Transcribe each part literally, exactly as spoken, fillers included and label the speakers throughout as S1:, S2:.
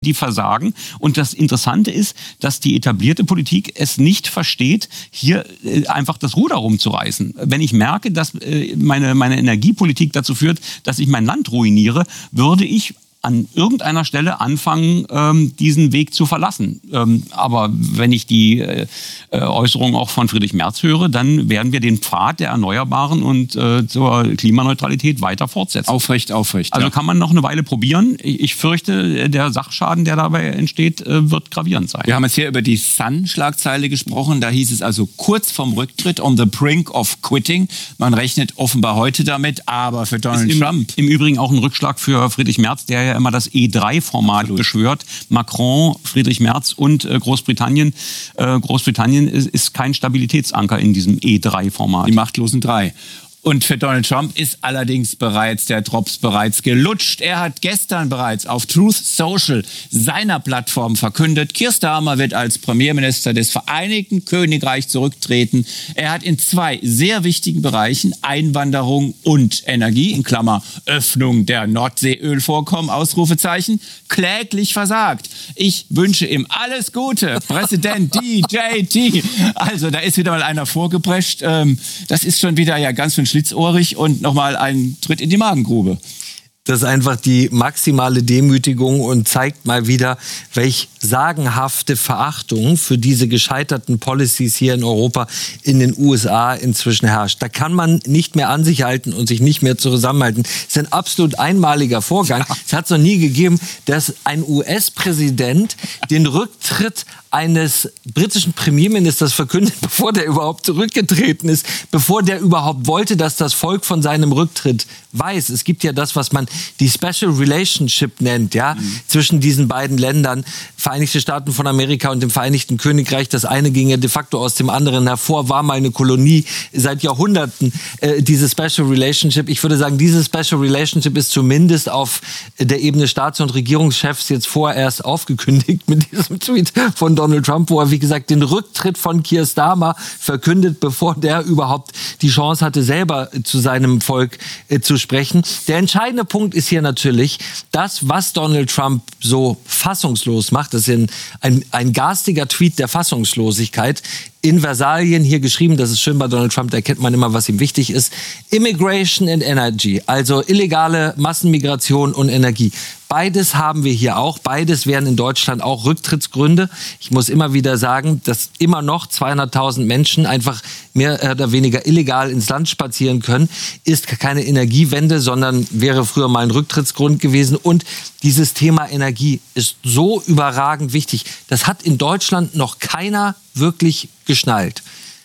S1: die versagen. Und das Interessante ist, dass die etablierte Politik es nicht versteht, hier äh, einfach das Ruder rumzureißen. Wenn ich merke, dass äh, meine, meine Energiepolitik dazu führt, dass ich mein Land ruiniere, würde ich an irgendeiner Stelle anfangen, ähm, diesen Weg zu verlassen. Ähm, aber wenn ich die äh, Äußerungen auch von Friedrich Merz höre, dann werden wir den Pfad der Erneuerbaren und äh, zur Klimaneutralität weiter fortsetzen.
S2: Aufrecht, aufrecht.
S1: Also
S2: ja.
S1: kann man noch eine Weile probieren. Ich fürchte, der Sachschaden, der dabei entsteht, äh, wird gravierend sein.
S2: Wir haben jetzt hier über die Sun-Schlagzeile gesprochen. Da hieß es also kurz vorm Rücktritt, on the brink of quitting. Man rechnet offenbar heute damit, aber für Donald
S1: ist im,
S2: Trump.
S1: Im Übrigen auch ein Rückschlag für Friedrich Merz, der ja immer das E drei Format Absolut. beschwört. Macron, Friedrich Merz und äh, Großbritannien. Äh, Großbritannien ist, ist kein Stabilitätsanker in diesem E drei Format.
S2: Die machtlosen drei. Und für Donald Trump ist allerdings bereits der Drops bereits gelutscht. Er hat gestern bereits auf Truth Social, seiner Plattform, verkündet, Keir Starmer wird als Premierminister des Vereinigten Königreichs zurücktreten. Er hat in zwei sehr wichtigen Bereichen, Einwanderung und Energie, in Klammer Öffnung der Nordseeölvorkommen, Ausrufezeichen, kläglich versagt. Ich wünsche ihm alles Gute, Präsident D J T. Also da ist wieder mal einer vorgeprescht. Das ist schon wieder ja ganz schön schlitzohrig und nochmal ein Tritt in die Magengrube.
S3: Das ist einfach die maximale Demütigung und zeigt mal wieder, welch sagenhafte Verachtung für diese gescheiterten Policies hier in Europa, in den U S A inzwischen herrscht. Da kann man nicht mehr an sich halten und sich nicht mehr zusammenhalten. Das ist ein absolut einmaliger Vorgang. Es hat es noch nie gegeben, dass ein U S-Präsident den Rücktritt eines britischen Premierministers verkündet, bevor der überhaupt zurückgetreten ist, bevor der überhaupt wollte, dass das Volk von seinem Rücktritt weiß. Es gibt ja das, was man die Special Relationship nennt, ja, mhm. zwischen diesen beiden Ländern, Vereinigte Staaten von Amerika und dem Vereinigten Königreich. Das eine ging ja de facto aus dem anderen hervor, war mal eine Kolonie seit Jahrhunderten, äh, diese Special Relationship. Ich würde sagen, diese Special Relationship ist zumindest auf der Ebene Staats- und Regierungschefs jetzt vorerst aufgekündigt mit diesem Tweet von Donald Trump, wo er, wie gesagt, den Rücktritt von Keir Starmer verkündet, bevor der überhaupt die Chance hatte, selber zu seinem Volk äh, zu sprechen. Der entscheidende Punkt ist hier natürlich, das, was Donald Trump so fassungslos macht, das ist ein, ein, ein garstiger Tweet der Fassungslosigkeit, in Versalien hier geschrieben, das ist schön bei Donald Trump, da erkennt man immer, was ihm wichtig ist. Immigration and Energy, also illegale Massenmigration und Energie. Beides haben wir hier auch. Beides wären in Deutschland auch Rücktrittsgründe. Ich muss immer wieder sagen, dass immer noch zweihunderttausend Menschen einfach mehr oder weniger illegal ins Land spazieren können, ist keine Energiewende, sondern wäre früher mal ein Rücktrittsgrund gewesen. Und dieses Thema Energie ist so überragend wichtig. Das hat in Deutschland noch keiner wirklich geschnallt.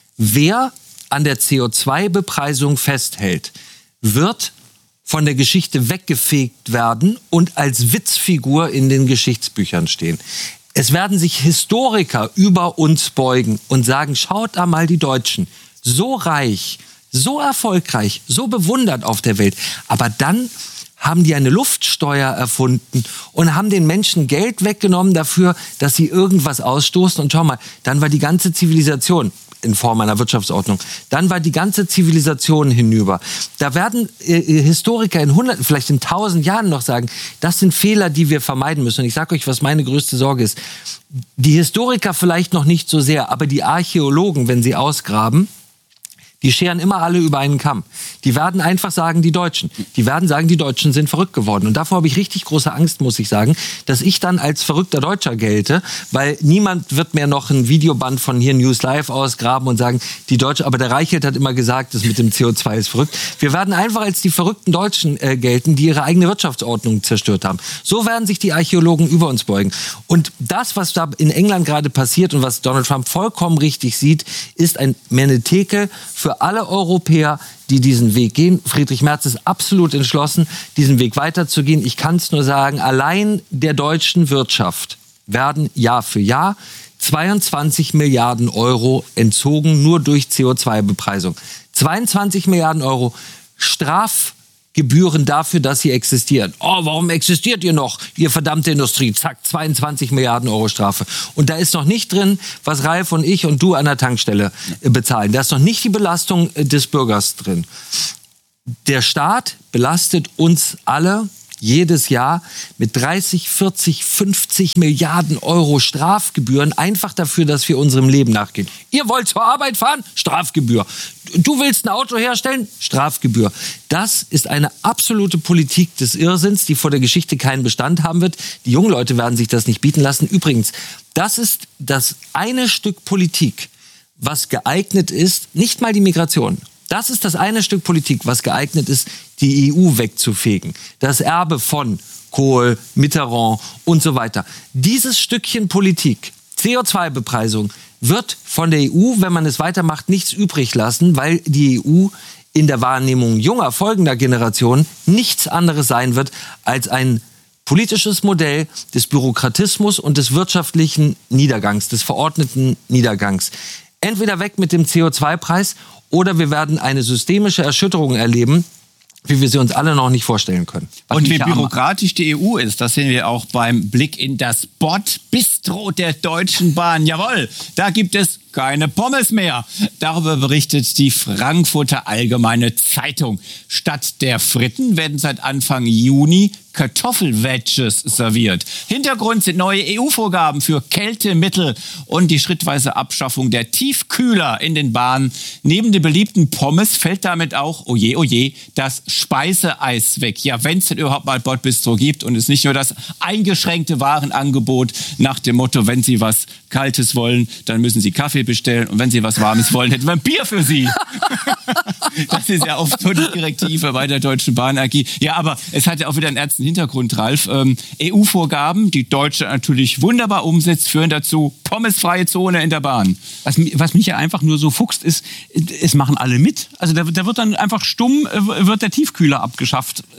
S3: Wer an der C O zwei Bepreisung festhält, wird von der Geschichte weggefegt werden und als Witzfigur in den Geschichtsbüchern stehen. Es werden sich Historiker über uns beugen und sagen, schaut da mal die Deutschen, so reich, so erfolgreich, so bewundert auf der Welt. Aber dann haben die eine Luftsteuer erfunden und haben den Menschen Geld weggenommen dafür, dass sie irgendwas ausstoßen. Und schau mal, dann war die ganze Zivilisation in Form einer Wirtschaftsordnung. Dann war die ganze Zivilisation hinüber. Da werden äh, Historiker in hunderten, vielleicht in tausend Jahren noch sagen, das sind Fehler, die wir vermeiden müssen. Und ich sage euch, was meine größte Sorge ist. Die Historiker vielleicht noch nicht so sehr, aber die Archäologen, wenn sie ausgraben, die scheren immer alle über einen Kamm. Die werden einfach sagen, die Deutschen. Die werden sagen, die Deutschen sind verrückt geworden. Und davor habe ich richtig große Angst, muss ich sagen, dass ich dann als verrückter Deutscher gelte, weil niemand wird mehr noch ein Videoband von hier News Live ausgraben und sagen, die Deutsche, aber der Reichelt hat immer gesagt, das mit dem C O zwei ist verrückt. Wir werden einfach als die verrückten Deutschen äh, gelten, die ihre eigene Wirtschaftsordnung zerstört haben. So werden sich die Archäologen über uns beugen. Und das, was da in England gerade passiert und was Donald Trump vollkommen richtig sieht, ist ein Menetekel für alle Europäer, die diesen Weg gehen. Friedrich Merz ist absolut entschlossen, diesen Weg weiterzugehen. Ich kann es nur sagen, allein der deutschen Wirtschaft werden Jahr für Jahr zweiundzwanzig Milliarden Euro entzogen, nur durch C O zwei Bepreisung. zweiundzwanzig Milliarden Euro Strafgebühren dafür, dass sie existieren. Oh, warum existiert ihr noch, ihr verdammte Industrie? Zack, zweiundzwanzig Milliarden Euro Strafe. Und da ist noch nicht drin, was Ralf und ich und du an der Tankstelle bezahlen. Da ist noch nicht die Belastung des Bürgers drin. Der Staat belastet uns alle jedes Jahr mit dreißig, vierzig, fünfzig Milliarden Euro Strafgebühren, einfach dafür, dass wir unserem Leben nachgehen. Ihr wollt zur Arbeit fahren? Strafgebühr. Du willst ein Auto herstellen? Strafgebühr. Das ist eine absolute Politik des Irrsinns, die vor der Geschichte keinen Bestand haben wird. Die jungen Leute werden sich das nicht bieten lassen. Übrigens, das ist das eine Stück Politik, was geeignet ist, nicht mal die Migration. Das ist das eine Stück Politik, was geeignet ist, die E U wegzufegen. Das Erbe von Kohl, Mitterrand und so weiter. Dieses Stückchen Politik, C O zwei Bepreisung, wird von der E U, wenn man es weitermacht, nichts übrig lassen, weil die E U in der Wahrnehmung junger, folgender Generationen nichts anderes sein wird als ein politisches Modell des Bürokratismus und des wirtschaftlichen Niedergangs, des verordneten Niedergangs. Entweder weg mit dem C O zwei Preis oder wir werden eine systemische Erschütterung erleben, wie wir sie uns alle noch nicht vorstellen können.
S2: Was und wie bürokratisch die E U ist, das sehen wir auch beim Blick in das Bordbistro der Deutschen Bahn. Jawohl, da gibt es keine Pommes mehr. Darüber berichtet die Frankfurter Allgemeine Zeitung. Statt der Fritten werden seit Anfang Juni Kartoffelwedges serviert. Hintergrund sind neue E U-Vorgaben für Kältemittel und die schrittweise Abschaffung der Tiefkühler in den Bahnen. Neben den beliebten Pommes fällt damit auch, oje, oje, das Speiseeis weg. Ja, wenn es denn überhaupt mal Bordbistro gibt und es nicht nur das eingeschränkte Warenangebot nach dem Motto, wenn Sie was Kaltes wollen, dann müssen Sie Kaffee bestellen und wenn Sie was Warmes wollen, hätten wir ein Bier für Sie. Das ist ja oft so die Direktive bei der Deutschen Bahn A G. Ja, aber es hat ja auch wieder einen ernsten Hintergrund, Ralf. Ähm, E U-Vorgaben, die Deutschland natürlich wunderbar umsetzt, führen dazu pommesfreie Zone in der Bahn.
S1: Was, was mich ja einfach nur so fuchst, ist, es machen alle mit. Also da, da wird dann einfach stumm, äh, wird der Tiefkühler abgeschafft. Äh,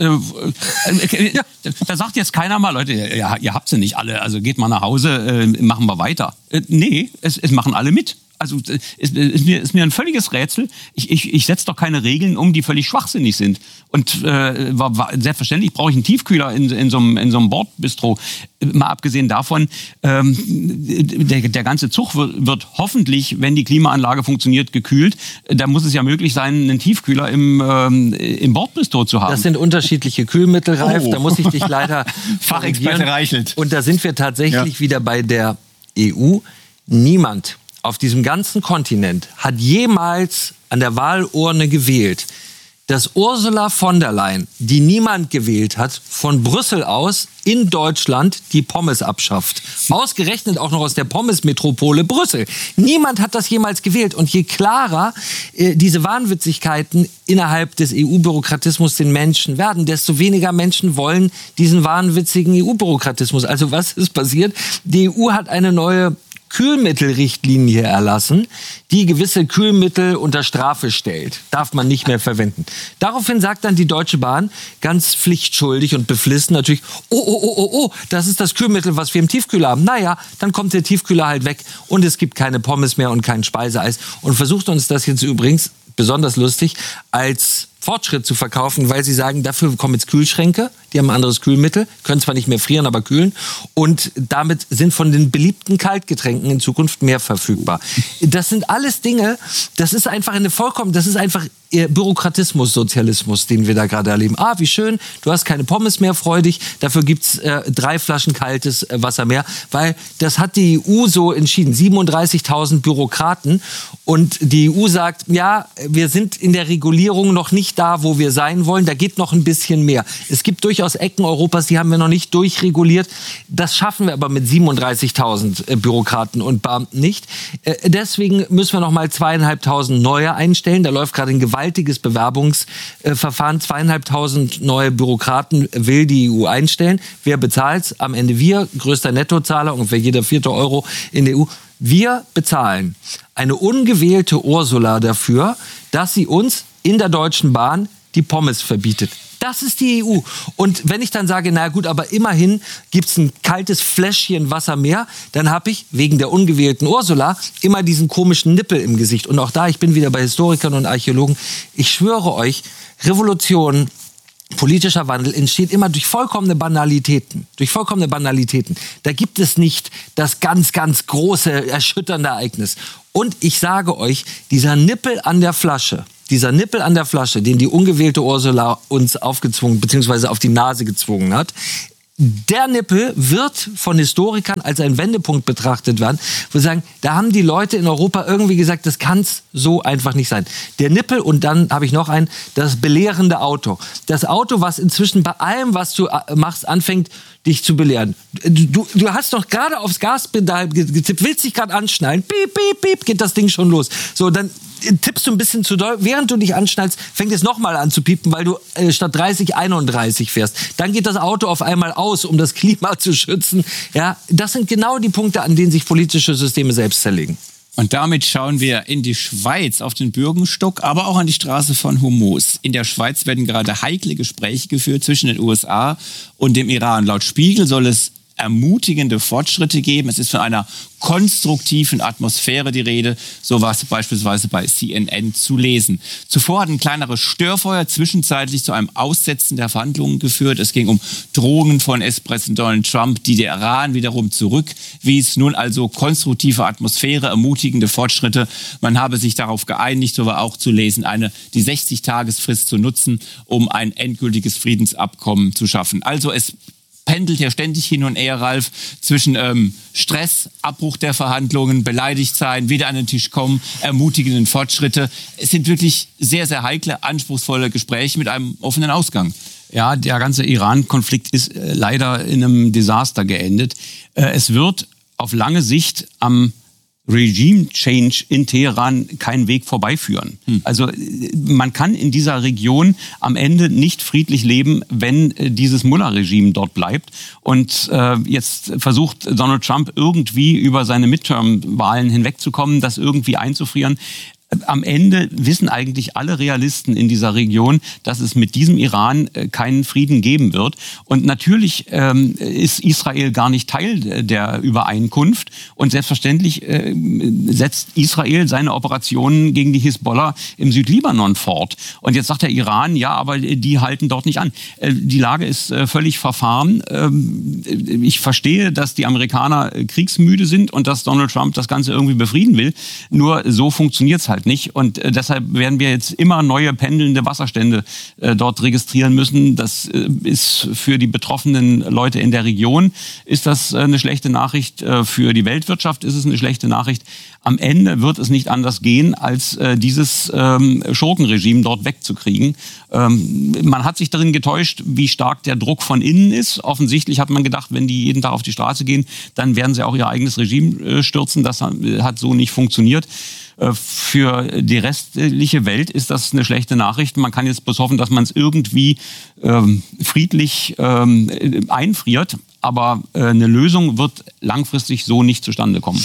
S1: äh, ja, da sagt jetzt keiner mal, Leute, ihr, ihr habt sie nicht alle, also geht mal nach Hause, äh, machen wir weiter. Äh, nee, es, es machen alle mit. Also ist, ist, mir, ist mir ein völliges Rätsel. Ich, ich, ich setze doch keine Regeln um, die völlig schwachsinnig sind. Und äh, war, war, selbstverständlich brauche ich einen Tiefkühler in, in, so einem, in so einem Bordbistro. Mal abgesehen davon, ähm, der, der ganze Zug wird, wird hoffentlich, wenn die Klimaanlage funktioniert, gekühlt. Da muss es ja möglich sein, einen Tiefkühler im, ähm, im Bordbistro zu haben.
S3: Das sind unterschiedliche Kühlmittel, Ralf. Oh. Da muss ich dich leider
S2: Fachexperte Reichelt.
S3: Und da sind wir tatsächlich ja. wieder bei der E U. Niemand auf diesem ganzen Kontinent hat jemals an der Wahlurne gewählt, dass Ursula von der Leyen, die niemand gewählt hat, von Brüssel aus in Deutschland die Pommes abschafft. Ausgerechnet auch noch aus der Pommes-Metropole Brüssel. Niemand hat das jemals gewählt. Und je klarer äh, diese Wahnwitzigkeiten innerhalb des E U-Bürokratismus den Menschen werden, desto weniger Menschen wollen diesen wahnwitzigen E U-Bürokratismus. Also was ist passiert? Die E U hat eine neue Kühlmittelrichtlinie erlassen, die gewisse Kühlmittel unter Strafe stellt. Darf man nicht mehr verwenden. Daraufhin sagt dann die Deutsche Bahn ganz pflichtschuldig und beflissen natürlich, oh, oh, oh, oh, oh, das ist das Kühlmittel, was wir im Tiefkühler haben. Naja, dann kommt der Tiefkühler halt weg und es gibt keine Pommes mehr und kein Speiseeis. Und versucht uns das jetzt übrigens, besonders lustig, als Fortschritt zu verkaufen, weil sie sagen, dafür kommen jetzt Kühlschränke, die haben ein anderes Kühlmittel, können zwar nicht mehr frieren, aber kühlen und damit sind von den beliebten Kaltgetränken in Zukunft mehr verfügbar. Das sind alles Dinge, das ist einfach eine vollkommen, das ist einfach Bürokratismus, Sozialismus, den wir da gerade erleben. Ah, wie schön, du hast keine Pommes mehr, freu dich, dafür gibt's äh, drei Flaschen kaltes äh, Wasser mehr, weil das hat die E U so entschieden, siebenunddreißigtausend Bürokraten und die E U sagt, ja, wir sind in der Regulierung noch nicht da, wo wir sein wollen, da geht noch ein bisschen mehr. Es gibt durchaus Ecken Europas, die haben wir noch nicht durchreguliert, das schaffen wir aber mit siebenunddreißigtausend äh, Bürokraten und Beamten nicht. Äh, deswegen müssen wir noch mal zweieinhalbtausend neue einstellen, da läuft gerade ein gewaltiges Bewerbungsverfahren. Zweieinhalbtausend neue Bürokraten will die E U einstellen. Wer bezahlt? Am Ende wir, größter Nettozahler, ungefähr jeder vierte Euro in der E U. Wir bezahlen eine ungewählte Ursula dafür, dass sie uns in der Deutschen Bahn die Pommes verbietet. Das ist die E U. Und wenn ich dann sage, na gut, aber immerhin gibt's ein kaltes Fläschchen Wasser mehr, dann habe ich wegen der ungewählten Ursula immer diesen komischen Nippel im Gesicht. Und auch da, ich bin wieder bei Historikern und Archäologen, ich schwöre euch, Revolution, politischer Wandel entsteht immer durch vollkommene Banalitäten. Durch vollkommene Banalitäten. Da gibt es nicht das ganz, ganz große, erschütternde Ereignis. Und ich sage euch, dieser Nippel an der Flasche, dieser Nippel an der Flasche, den die ungewählte Ursula uns aufgezwungen, beziehungsweise auf die Nase gezwungen hat, der Nippel wird von Historikern als ein Wendepunkt betrachtet werden, wo sie sagen, da haben die Leute in Europa irgendwie gesagt, das kann es so einfach nicht sein. Der Nippel und dann habe ich noch einen, das belehrende Auto. Das Auto, was inzwischen bei allem, was du machst, anfängt, dich zu belehren. Du, du hast doch gerade aufs Gaspedal getippt, willst dich gerade anschnallen, piep, piep, piep, geht das Ding schon los. So, dann tippst du ein bisschen zu doll, während du dich anschnallst, fängt es nochmal an zu piepen, weil du äh, statt dreißig einunddreißig fährst. Dann geht das Auto auf einmal aus, um das Klima zu schützen. Ja, das sind genau die Punkte, an denen sich politische Systeme selbst zerlegen.
S2: Und damit schauen wir in die Schweiz, auf den Bürgenstock, aber auch an die Straße von Hormuz. In der Schweiz werden gerade heikle Gespräche geführt zwischen den U S A und dem Iran. Laut Spiegel soll es ermutigende Fortschritte geben. Es ist von einer konstruktiven Atmosphäre die Rede. So war es beispielsweise bei C N N zu lesen. Zuvor hat ein kleineres Störfeuer zwischenzeitlich zu einem Aussetzen der Verhandlungen geführt. Es ging um Drohungen von Ex-Präsident Donald Trump, die der Iran wiederum zurückwies. Nun also konstruktive Atmosphäre, ermutigende Fortschritte. Man habe sich darauf geeinigt, so war auch zu lesen, eine die sechzig-Tagesfrist zu nutzen, um ein endgültiges Friedensabkommen zu schaffen. Also es pendelt ja ständig hin und her, Ralf, zwischen ähm, Stress, Abbruch der Verhandlungen, beleidigt sein, wieder an den Tisch kommen, ermutigenden Fortschritte. Es sind wirklich sehr, sehr heikle, anspruchsvolle Gespräche mit einem offenen Ausgang.
S1: Ja, der ganze Iran-Konflikt ist äh, leider in einem Desaster geendet. Äh, es wird auf lange Sicht am Regime Change in Teheran keinen Weg vorbeiführen. Hm. Also man kann in dieser Region am Ende nicht friedlich leben, wenn dieses Mullah-Regime dort bleibt. Und äh, jetzt versucht Donald Trump irgendwie über seine Midterm-Wahlen hinwegzukommen, das irgendwie einzufrieren. Am Ende wissen eigentlich alle Realisten in dieser Region, dass es mit diesem Iran keinen Frieden geben wird. Und natürlich ähm, ist Israel gar nicht Teil der Übereinkunft. Und selbstverständlich äh, setzt Israel seine Operationen gegen die Hisbollah im Südlibanon fort. Und jetzt sagt der Iran, ja, aber die halten dort nicht an. Äh, die Lage ist äh, völlig verfahren. Ähm, ich verstehe, dass die Amerikaner kriegsmüde sind und dass Donald Trump das Ganze irgendwie befrieden will. Nur so funktioniert es halt nicht. Und äh, deshalb werden wir jetzt immer neue pendelnde Wasserstände äh, dort registrieren müssen. Das äh, ist für die betroffenen Leute in der Region ist das äh, eine schlechte Nachricht. Äh, für die Weltwirtschaft ist es eine schlechte Nachricht. Am Ende wird es nicht anders gehen, als äh, dieses ähm, Schurkenregime dort wegzukriegen. Ähm, man hat sich darin getäuscht, wie stark der Druck von innen ist. Offensichtlich hat man gedacht, wenn die jeden Tag auf die Straße gehen, dann werden sie auch ihr eigenes Regime äh, stürzen. Das hat so nicht funktioniert. Für die restliche Welt ist das eine schlechte Nachricht. Man kann jetzt bloß hoffen, dass man es irgendwie ähm, friedlich ähm, einfriert. Aber äh, eine Lösung wird langfristig so nicht zustande kommen.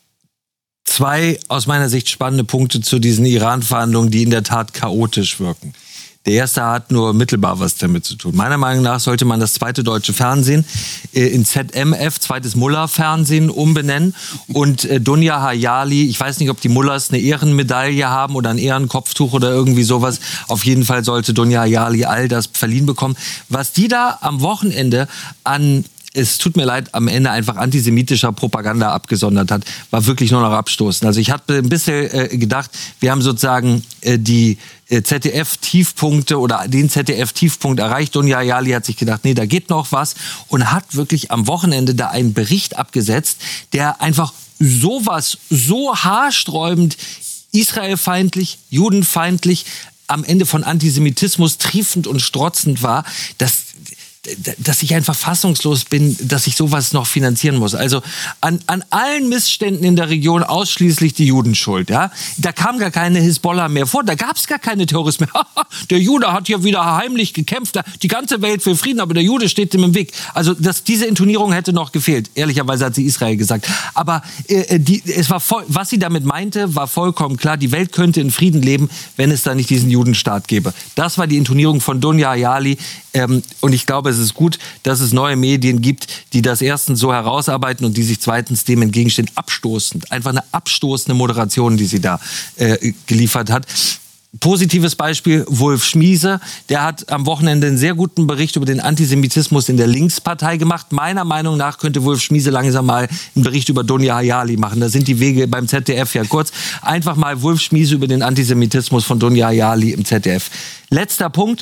S3: Zwei aus meiner Sicht spannende Punkte zu diesen Iran-Verhandlungen, die in der Tat chaotisch wirken. Der erste hat nur mittelbar was damit zu tun. Meiner Meinung nach sollte man das zweite deutsche Fernsehen äh, in Z M F, zweites Mullah-Fernsehen, umbenennen. Und äh, Dunja Hayali, ich weiß nicht, ob die Mullahs eine Ehrenmedaille haben oder ein Ehrenkopftuch oder irgendwie sowas. Auf jeden Fall sollte Dunja Hayali all das verliehen bekommen. Was die da am Wochenende an... Es tut mir leid, am Ende einfach antisemitischer Propaganda abgesondert hat, war wirklich nur noch abstoßend. Also ich hatte ein bisschen äh, gedacht, wir haben sozusagen äh, die äh, Z D F-Tiefpunkte oder den Z D F-Tiefpunkt erreicht. Dunja Hayali hat sich gedacht, nee, da geht noch was und hat wirklich am Wochenende da einen Bericht abgesetzt, der einfach sowas, so haarsträubend, israelfeindlich, judenfeindlich, am Ende von Antisemitismus triefend und strotzend war, dass dass ich einfach fassungslos bin, dass ich sowas noch finanzieren muss. Also an, an allen Missständen in der Region ausschließlich die Juden schuld. Ja? Da kam gar keine Hisbollah mehr vor, da gab es gar keine Terroristen mehr. Der Jude hat hier wieder heimlich gekämpft, die ganze Welt will Frieden, aber der Jude steht ihm im Weg. Also das, diese Intonierung hätte noch gefehlt. Ehrlicherweise hat sie Israel gesagt. Aber äh, die, es war voll, was sie damit meinte, war vollkommen klar, die Welt könnte in Frieden leben, wenn es da nicht diesen Judenstaat gäbe. Das war die Intonierung von Dunja Hayali. Ähm, und ich glaube, es ist gut, dass es neue Medien gibt, die das erstens so herausarbeiten und die sich zweitens dem entgegenstehen. Abstoßend. Einfach eine abstoßende Moderation, die sie da äh, geliefert hat. Positives Beispiel, Wolf Schmiese, der hat am Wochenende einen sehr guten Bericht über den Antisemitismus in der Linkspartei gemacht. Meiner Meinung nach könnte Wolf Schmiese langsam mal einen Bericht über Dunja Hayali machen. Da sind die Wege beim Z D F ja kurz. Einfach mal Wolf Schmiese über den Antisemitismus von Dunja Hayali im Z D F. Letzter Punkt.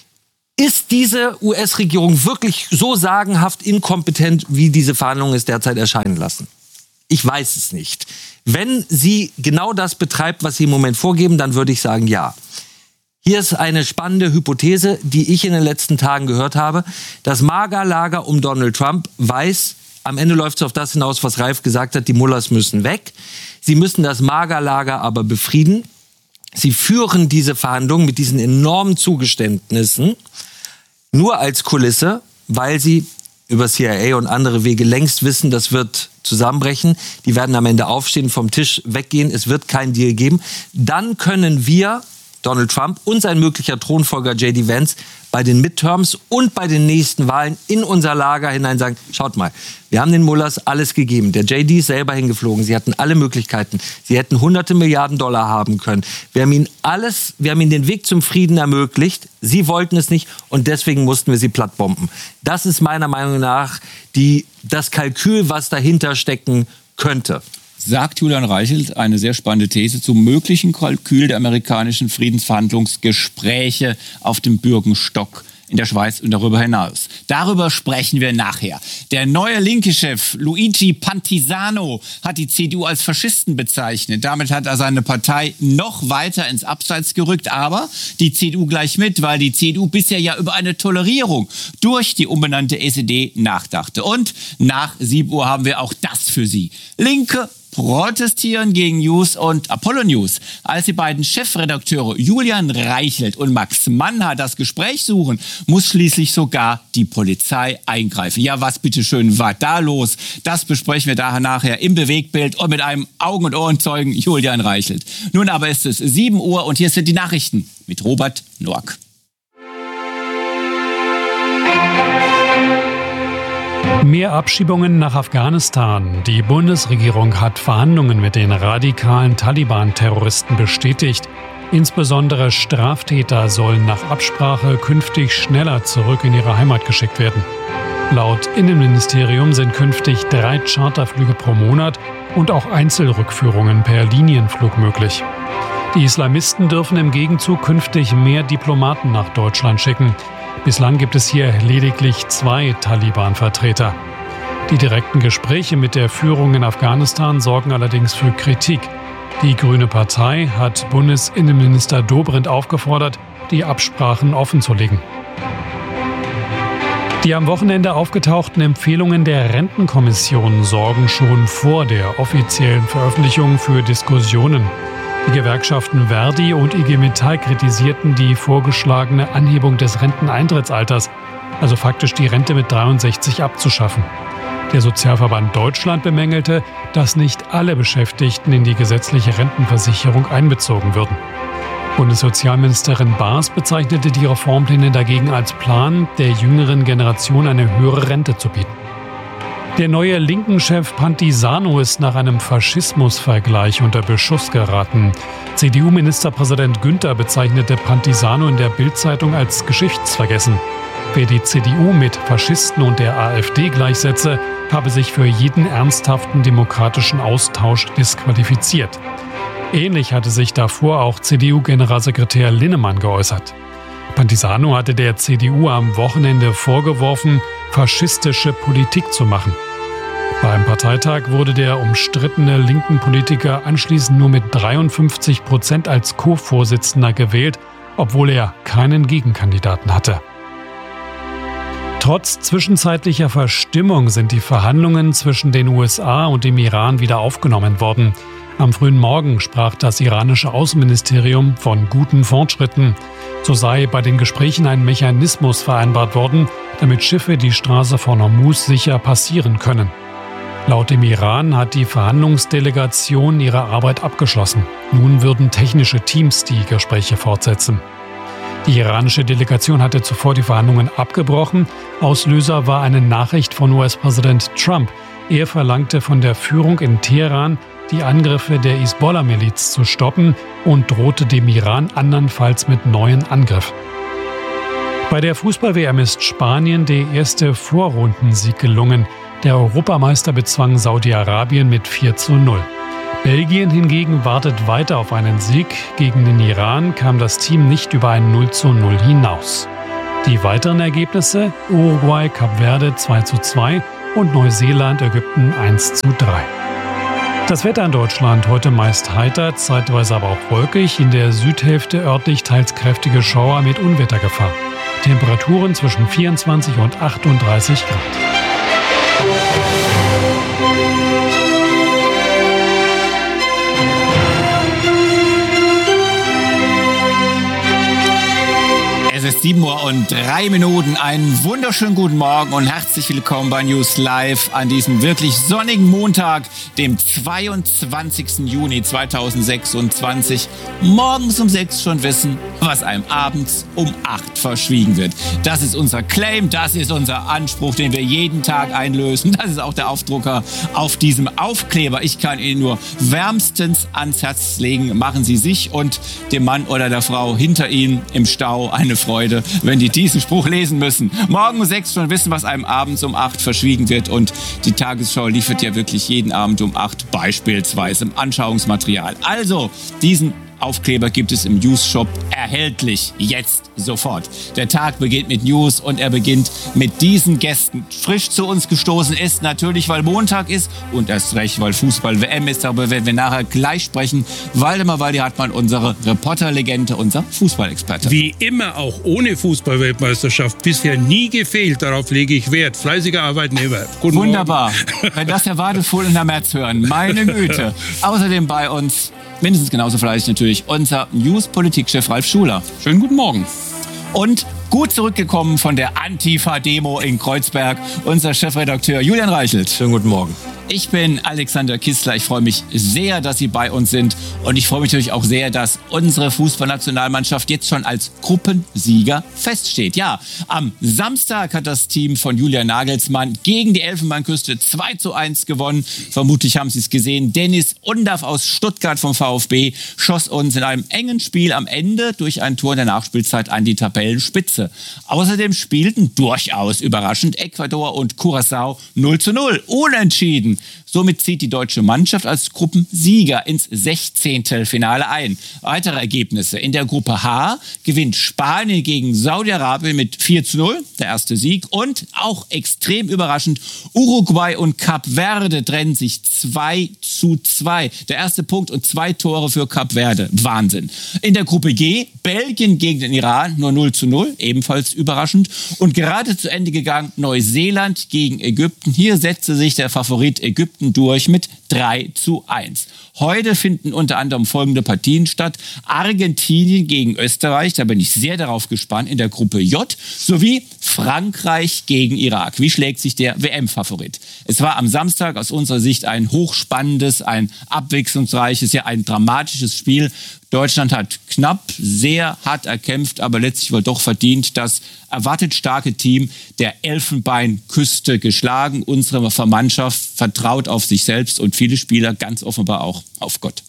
S3: Ist diese U S-Regierung wirklich so sagenhaft inkompetent, wie diese Verhandlungen es derzeit erscheinen lassen? Ich weiß es nicht. Wenn sie genau das betreibt, was sie im Moment vorgeben, dann würde ich sagen, ja. Hier ist eine spannende Hypothese, die ich in den letzten Tagen gehört habe. Das MAGA-Lager um Donald Trump weiß, am Ende läuft es auf das hinaus, was Ralf gesagt hat, die Mullahs müssen weg. Sie müssen das MAGA-Lager aber befrieden. Sie führen diese Verhandlungen mit diesen enormen Zugeständnissen nur als Kulisse, weil sie über C I A und andere Wege längst wissen, das wird zusammenbrechen. Die werden am Ende aufstehen, vom Tisch weggehen. Es wird keinen Deal geben. Dann können wir, Donald Trump und sein möglicher Thronfolger J D Vance, bei den Midterms und bei den nächsten Wahlen in unser Lager hinein sagen, schaut mal, wir haben den Mullahs alles gegeben. Der J D ist selber hingeflogen. Sie hatten alle Möglichkeiten. Sie hätten hunderte Milliarden Dollar haben können. Wir haben ihnen alles, wir haben ihnen den Weg zum Frieden ermöglicht. Sie wollten es nicht und deswegen mussten wir sie plattbomben. Das ist meiner Meinung nach die, das Kalkül, was dahinter stecken könnte.
S2: Sagt Julian Reichelt eine sehr spannende These zum möglichen Kalkül der amerikanischen Friedensverhandlungsgespräche auf dem Bürgenstock in der Schweiz und darüber hinaus. Darüber sprechen wir nachher. Der neue linke Chef Luigi Pantisano hat die C D U als Faschisten bezeichnet. Damit hat er seine Partei noch weiter ins Abseits gerückt, aber die C D U gleich mit, weil die C D U bisher ja über eine Tolerierung durch die umbenannte S E D nachdachte. Und nach sieben Uhr haben wir auch das für Sie. Linke protestieren gegen News und Apollo News. Als die beiden Chefredakteure Julian Reichelt und Max Mannhardt das Gespräch suchen, muss schließlich sogar die Polizei eingreifen. Ja, was bitteschön war da los? Das besprechen wir daher nachher im Bewegtbild und mit einem Augen- und Ohrenzeugen Julian Reichelt. Nun aber ist es sieben Uhr und hier sind die Nachrichten mit Robert Noack.
S4: Mehr Abschiebungen nach Afghanistan. Die Bundesregierung hat Verhandlungen mit den radikalen Taliban-Terroristen bestätigt. Insbesondere Straftäter sollen nach Absprache künftig schneller zurück in ihre Heimat geschickt werden. Laut Innenministerium sind künftig drei Charterflüge pro Monat und auch Einzelrückführungen per Linienflug möglich. Die Islamisten dürfen im Gegenzug künftig mehr Diplomaten nach Deutschland schicken. Bislang gibt es hier lediglich zwei Taliban-Vertreter. Die direkten Gespräche mit der Führung in Afghanistan sorgen allerdings für Kritik. Die Grüne Partei hat Bundesinnenminister Dobrindt aufgefordert, die Absprachen offenzulegen. Die am Wochenende aufgetauchten Empfehlungen der Rentenkommission sorgen schon vor der offiziellen Veröffentlichung für Diskussionen. Die Gewerkschaften Verdi und I G Metall kritisierten die vorgeschlagene Anhebung des Renteneintrittsalters, also faktisch die Rente mit dreiundsechzig abzuschaffen. Der Sozialverband Deutschland bemängelte, dass nicht alle Beschäftigten in die gesetzliche Rentenversicherung einbezogen würden. Bundessozialministerin Baas bezeichnete die Reformpläne dagegen als Plan, der jüngeren Generation eine höhere Rente zu bieten. Der neue linken Chef Pantisano ist nach einem Faschismusvergleich unter Beschuss geraten. C D U-Ministerpräsident Günther bezeichnete Pantisano in der Bild-Zeitung als geschichtsvergessen. Wer die C D U mit Faschisten und der AfD gleichsetze, habe sich für jeden ernsthaften demokratischen Austausch disqualifiziert. Ähnlich hatte sich davor auch C D U-Generalsekretär Linnemann geäußert. Pantisano hatte der C D U am Wochenende vorgeworfen, faschistische Politik zu machen. Beim Parteitag wurde der umstrittene linken Politiker anschließend nur mit dreiundfünfzig Prozent als Co-Vorsitzender gewählt, obwohl er keinen Gegenkandidaten hatte. Trotz zwischenzeitlicher Verstimmung sind die Verhandlungen zwischen den U S A und dem Iran wieder aufgenommen worden. Am frühen Morgen sprach das iranische Außenministerium von guten Fortschritten. So sei bei den Gesprächen ein Mechanismus vereinbart worden, damit Schiffe die Straße von Hormuz sicher passieren können. Laut dem Iran hat die Verhandlungsdelegation ihre Arbeit abgeschlossen. Nun würden technische Teams die Gespräche fortsetzen. Die iranische Delegation hatte zuvor die Verhandlungen abgebrochen. Auslöser war eine Nachricht von U S-Präsident Trump, Er verlangte von der Führung in Teheran, die Angriffe der Hisbollah-Miliz zu stoppen und drohte dem Iran andernfalls mit neuen Angriffen. Bei der Fußball-W M ist Spanien der erste Vorrundensieg gelungen. Der Europameister bezwang Saudi-Arabien mit vier zu null. Belgien hingegen wartet weiter auf einen Sieg. Gegen den Iran kam das Team nicht über ein null zu null hinaus. Die weiteren Ergebnisse: Uruguay, Kap Verde zwei zu zwei und Neuseeland, Ägypten eins zu drei. Das Wetter in Deutschland heute meist heiter, zeitweise aber auch wolkig. In der Südhälfte örtlich teils kräftige Schauer mit Unwettergefahr. Temperaturen zwischen vierundzwanzig und achtunddreißig Grad.
S2: Es ist sieben Uhr und drei Minuten. Einen wunderschönen guten Morgen und herzlich willkommen bei News Live an diesem wirklich sonnigen Montag, dem zweiundzwanzigsten Juni zweitausendsechsundzwanzig. Morgens um sechs schon wissen, was einem abends um acht verschwiegen wird. Das ist unser Claim, das ist unser Anspruch, den wir jeden Tag einlösen. Das ist auch der Aufdrucker auf diesem Aufkleber. Ich kann Ihnen nur wärmstens ans Herz legen, machen Sie sich und dem Mann oder der Frau hinter Ihnen im Stau eine Freude, wenn die diesen Spruch lesen müssen. Morgen um sechs schon wissen, was einem abends um acht verschwiegen wird. Und die Tagesschau liefert ja wirklich jeden Abend um acht beispielsweise im Anschauungsmaterial. Also, diesen Aufkleber gibt es im News-Shop erhältlich, jetzt, sofort. Der Tag beginnt mit News und er beginnt mit diesen Gästen. Frisch zu uns gestoßen ist natürlich, weil Montag ist und erst recht, weil Fußball-W M ist. Darüber werden wir nachher gleich sprechen. Waldemar Waldi-Hartmann, unsere Reporterlegende, unser Fußballexperte.
S5: Wie immer auch ohne Fußball-Weltmeisterschaft bisher nie gefehlt. Darauf lege ich Wert. Fleißiger Arbeitnehmer. Guten
S2: Wunderbar.
S5: Morgen.
S2: Wenn das erwartet, voll in der März hören. Meine Güte. Außerdem bei uns mindestens genauso fleißig natürlich unser News-Politik-Chef Ralf Schuler.
S1: Schönen guten Morgen.
S2: Und gut zurückgekommen von der Antifa-Demo in Kreuzberg, unser Chefredakteur Julian Reichelt.
S3: Schönen guten Morgen.
S2: Ich bin Alexander Kistler. Ich freue mich sehr, dass Sie bei uns sind. Und ich freue mich natürlich auch sehr, dass unsere Fußballnationalmannschaft jetzt schon als Gruppensieger feststeht. Ja, am Samstag hat das Team von Julian Nagelsmann gegen die Elfenbeinküste zwei zu eins gewonnen. Vermutlich haben Sie es gesehen. Dennis Undaff aus Stuttgart vom VfB schoss uns in einem engen Spiel am Ende durch ein Tor in der Nachspielzeit an die Tabellenspitze. Außerdem spielten durchaus überraschend Ecuador und Curaçao null zu null. Unentschieden. Somit zieht die deutsche Mannschaft als Gruppensieger ins Sechzehntelfinale ein. Weitere Ergebnisse. In der Gruppe H gewinnt Spanien gegen Saudi-Arabien mit vier zu null, der erste Sieg. Und auch extrem überraschend, Uruguay und Kap Verde trennen sich zwei zu zwei. Der erste Punkt und zwei Tore für Kap Verde. Wahnsinn. In der Gruppe G, Belgien gegen den Iran, nur null zu null, ebenfalls überraschend. Und gerade zu Ende gegangen, Neuseeland gegen Ägypten. Hier setzte sich der Favorit Ägypten durch mit drei zu eins. Heute finden unter anderem folgende Partien statt. Argentinien gegen Österreich, da bin ich sehr darauf gespannt, in der Gruppe J, sowie Frankreich gegen Irak. Wie schlägt sich der W M-Favorit? Es war am Samstag aus unserer Sicht ein hochspannendes, ein abwechslungsreiches, ja ein dramatisches Spiel. Deutschland hat knapp, sehr hart erkämpft, aber letztlich wohl doch verdient das erwartet starke Team der Elfenbeinküste geschlagen. Unsere Mannschaft vertraut auf sich selbst und viele Spieler ganz offenbar auch auf Gott.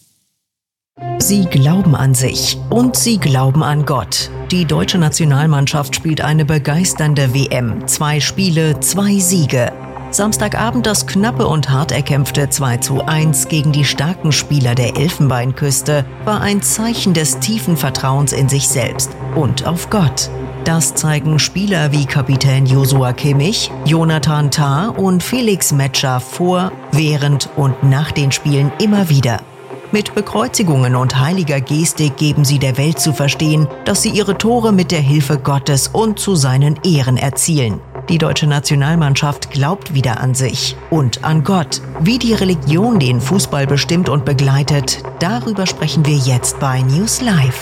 S6: Sie glauben an sich und sie glauben an Gott. Die deutsche Nationalmannschaft spielt eine begeisternde W M. Zwei Spiele, zwei Siege. Samstagabend das knappe und hart erkämpfte zwei zu eins gegen die starken Spieler der Elfenbeinküste war ein Zeichen des tiefen Vertrauens in sich selbst und auf Gott. Das zeigen Spieler wie Kapitän Joshua Kimmich, Jonathan Tah und Felix Metscher vor, während und nach den Spielen immer wieder. Mit Bekreuzigungen und heiliger Gestik geben sie der Welt zu verstehen, dass sie ihre Tore mit der Hilfe Gottes und zu seinen Ehren erzielen. Die deutsche Nationalmannschaft glaubt wieder an sich und an Gott. Wie die Religion den Fußball bestimmt und begleitet, darüber sprechen wir jetzt bei News Live.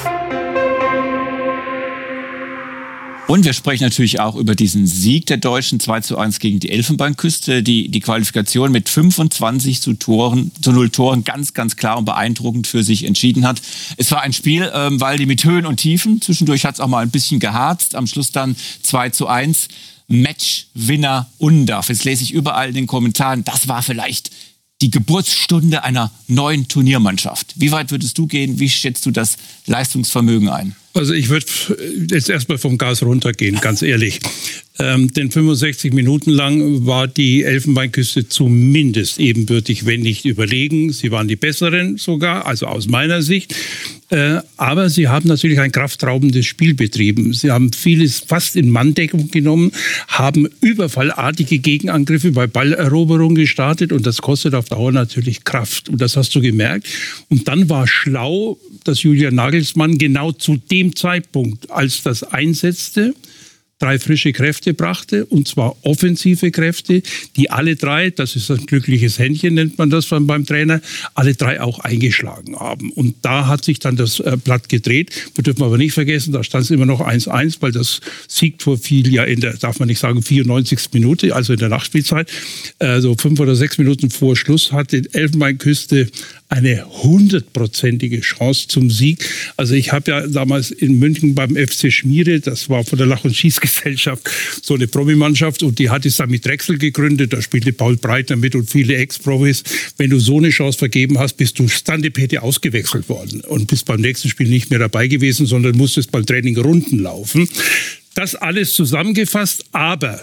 S2: Und wir sprechen natürlich auch über diesen Sieg der Deutschen zwei zu eins gegen die Elfenbeinküste, die die Qualifikation mit fünfundzwanzig zu Toren, zu null Toren ganz, ganz klar und beeindruckend für sich entschieden hat. Es war ein Spiel, ähm, weil die mit Höhen und Tiefen, zwischendurch hat es auch mal ein bisschen geharzt, am Schluss dann zwei zu eins. Matchwinner Undav. Jetzt lese ich überall in den Kommentaren, das war vielleicht die Geburtsstunde einer neuen Turniermannschaft. Wie weit würdest du gehen? Wie schätzt du das Leistungsvermögen ein?
S5: Also ich würde jetzt erstmal vom Gas runtergehen, ganz ehrlich. Ähm, denn fünfundsechzig Minuten lang war die Elfenbeinküste zumindest ebenbürtig, wenn nicht überlegen. Sie waren die Besseren sogar, also aus meiner Sicht. Äh, aber sie haben natürlich ein kraftraubendes Spiel betrieben. Sie haben vieles fast in Manndeckung genommen, haben überfallartige Gegenangriffe bei Balleroberung gestartet und das kostet auf Dauer natürlich Kraft. Und das hast du gemerkt. Und dann war schlau, dass Julian Nagelsmann genau zu dem Zeitpunkt, als das einsetzte, drei frische Kräfte brachte, und zwar offensive Kräfte, die alle drei, das ist ein glückliches Händchen, nennt man das beim Trainer, alle drei auch eingeschlagen haben. Und da hat sich dann das äh, Blatt gedreht. Wir dürfen aber nicht vergessen, da stand es immer noch eins eins, weil das Siegtor fiel ja in der, darf man nicht sagen, vierundneunzigsten Minute, also in der Nachspielzeit. Äh, so fünf oder sechs Minuten vor Schluss hatte Elfenbeinküste eine hundertprozentige Chance zum Sieg. Also ich habe ja damals in München beim F C Schmiede, das war von der Lach- und Schießgesellschaft, so eine Promi-Mannschaft, und die hat es dann mit Drechsel gegründet, da spielte Paul Breitner mit und viele Ex-Profis. Wenn du so eine Chance vergeben hast, bist du Standepete ausgewechselt worden und bist beim nächsten Spiel nicht mehr dabei gewesen, sondern musstest beim Training Runden laufen. Das alles zusammengefasst, aber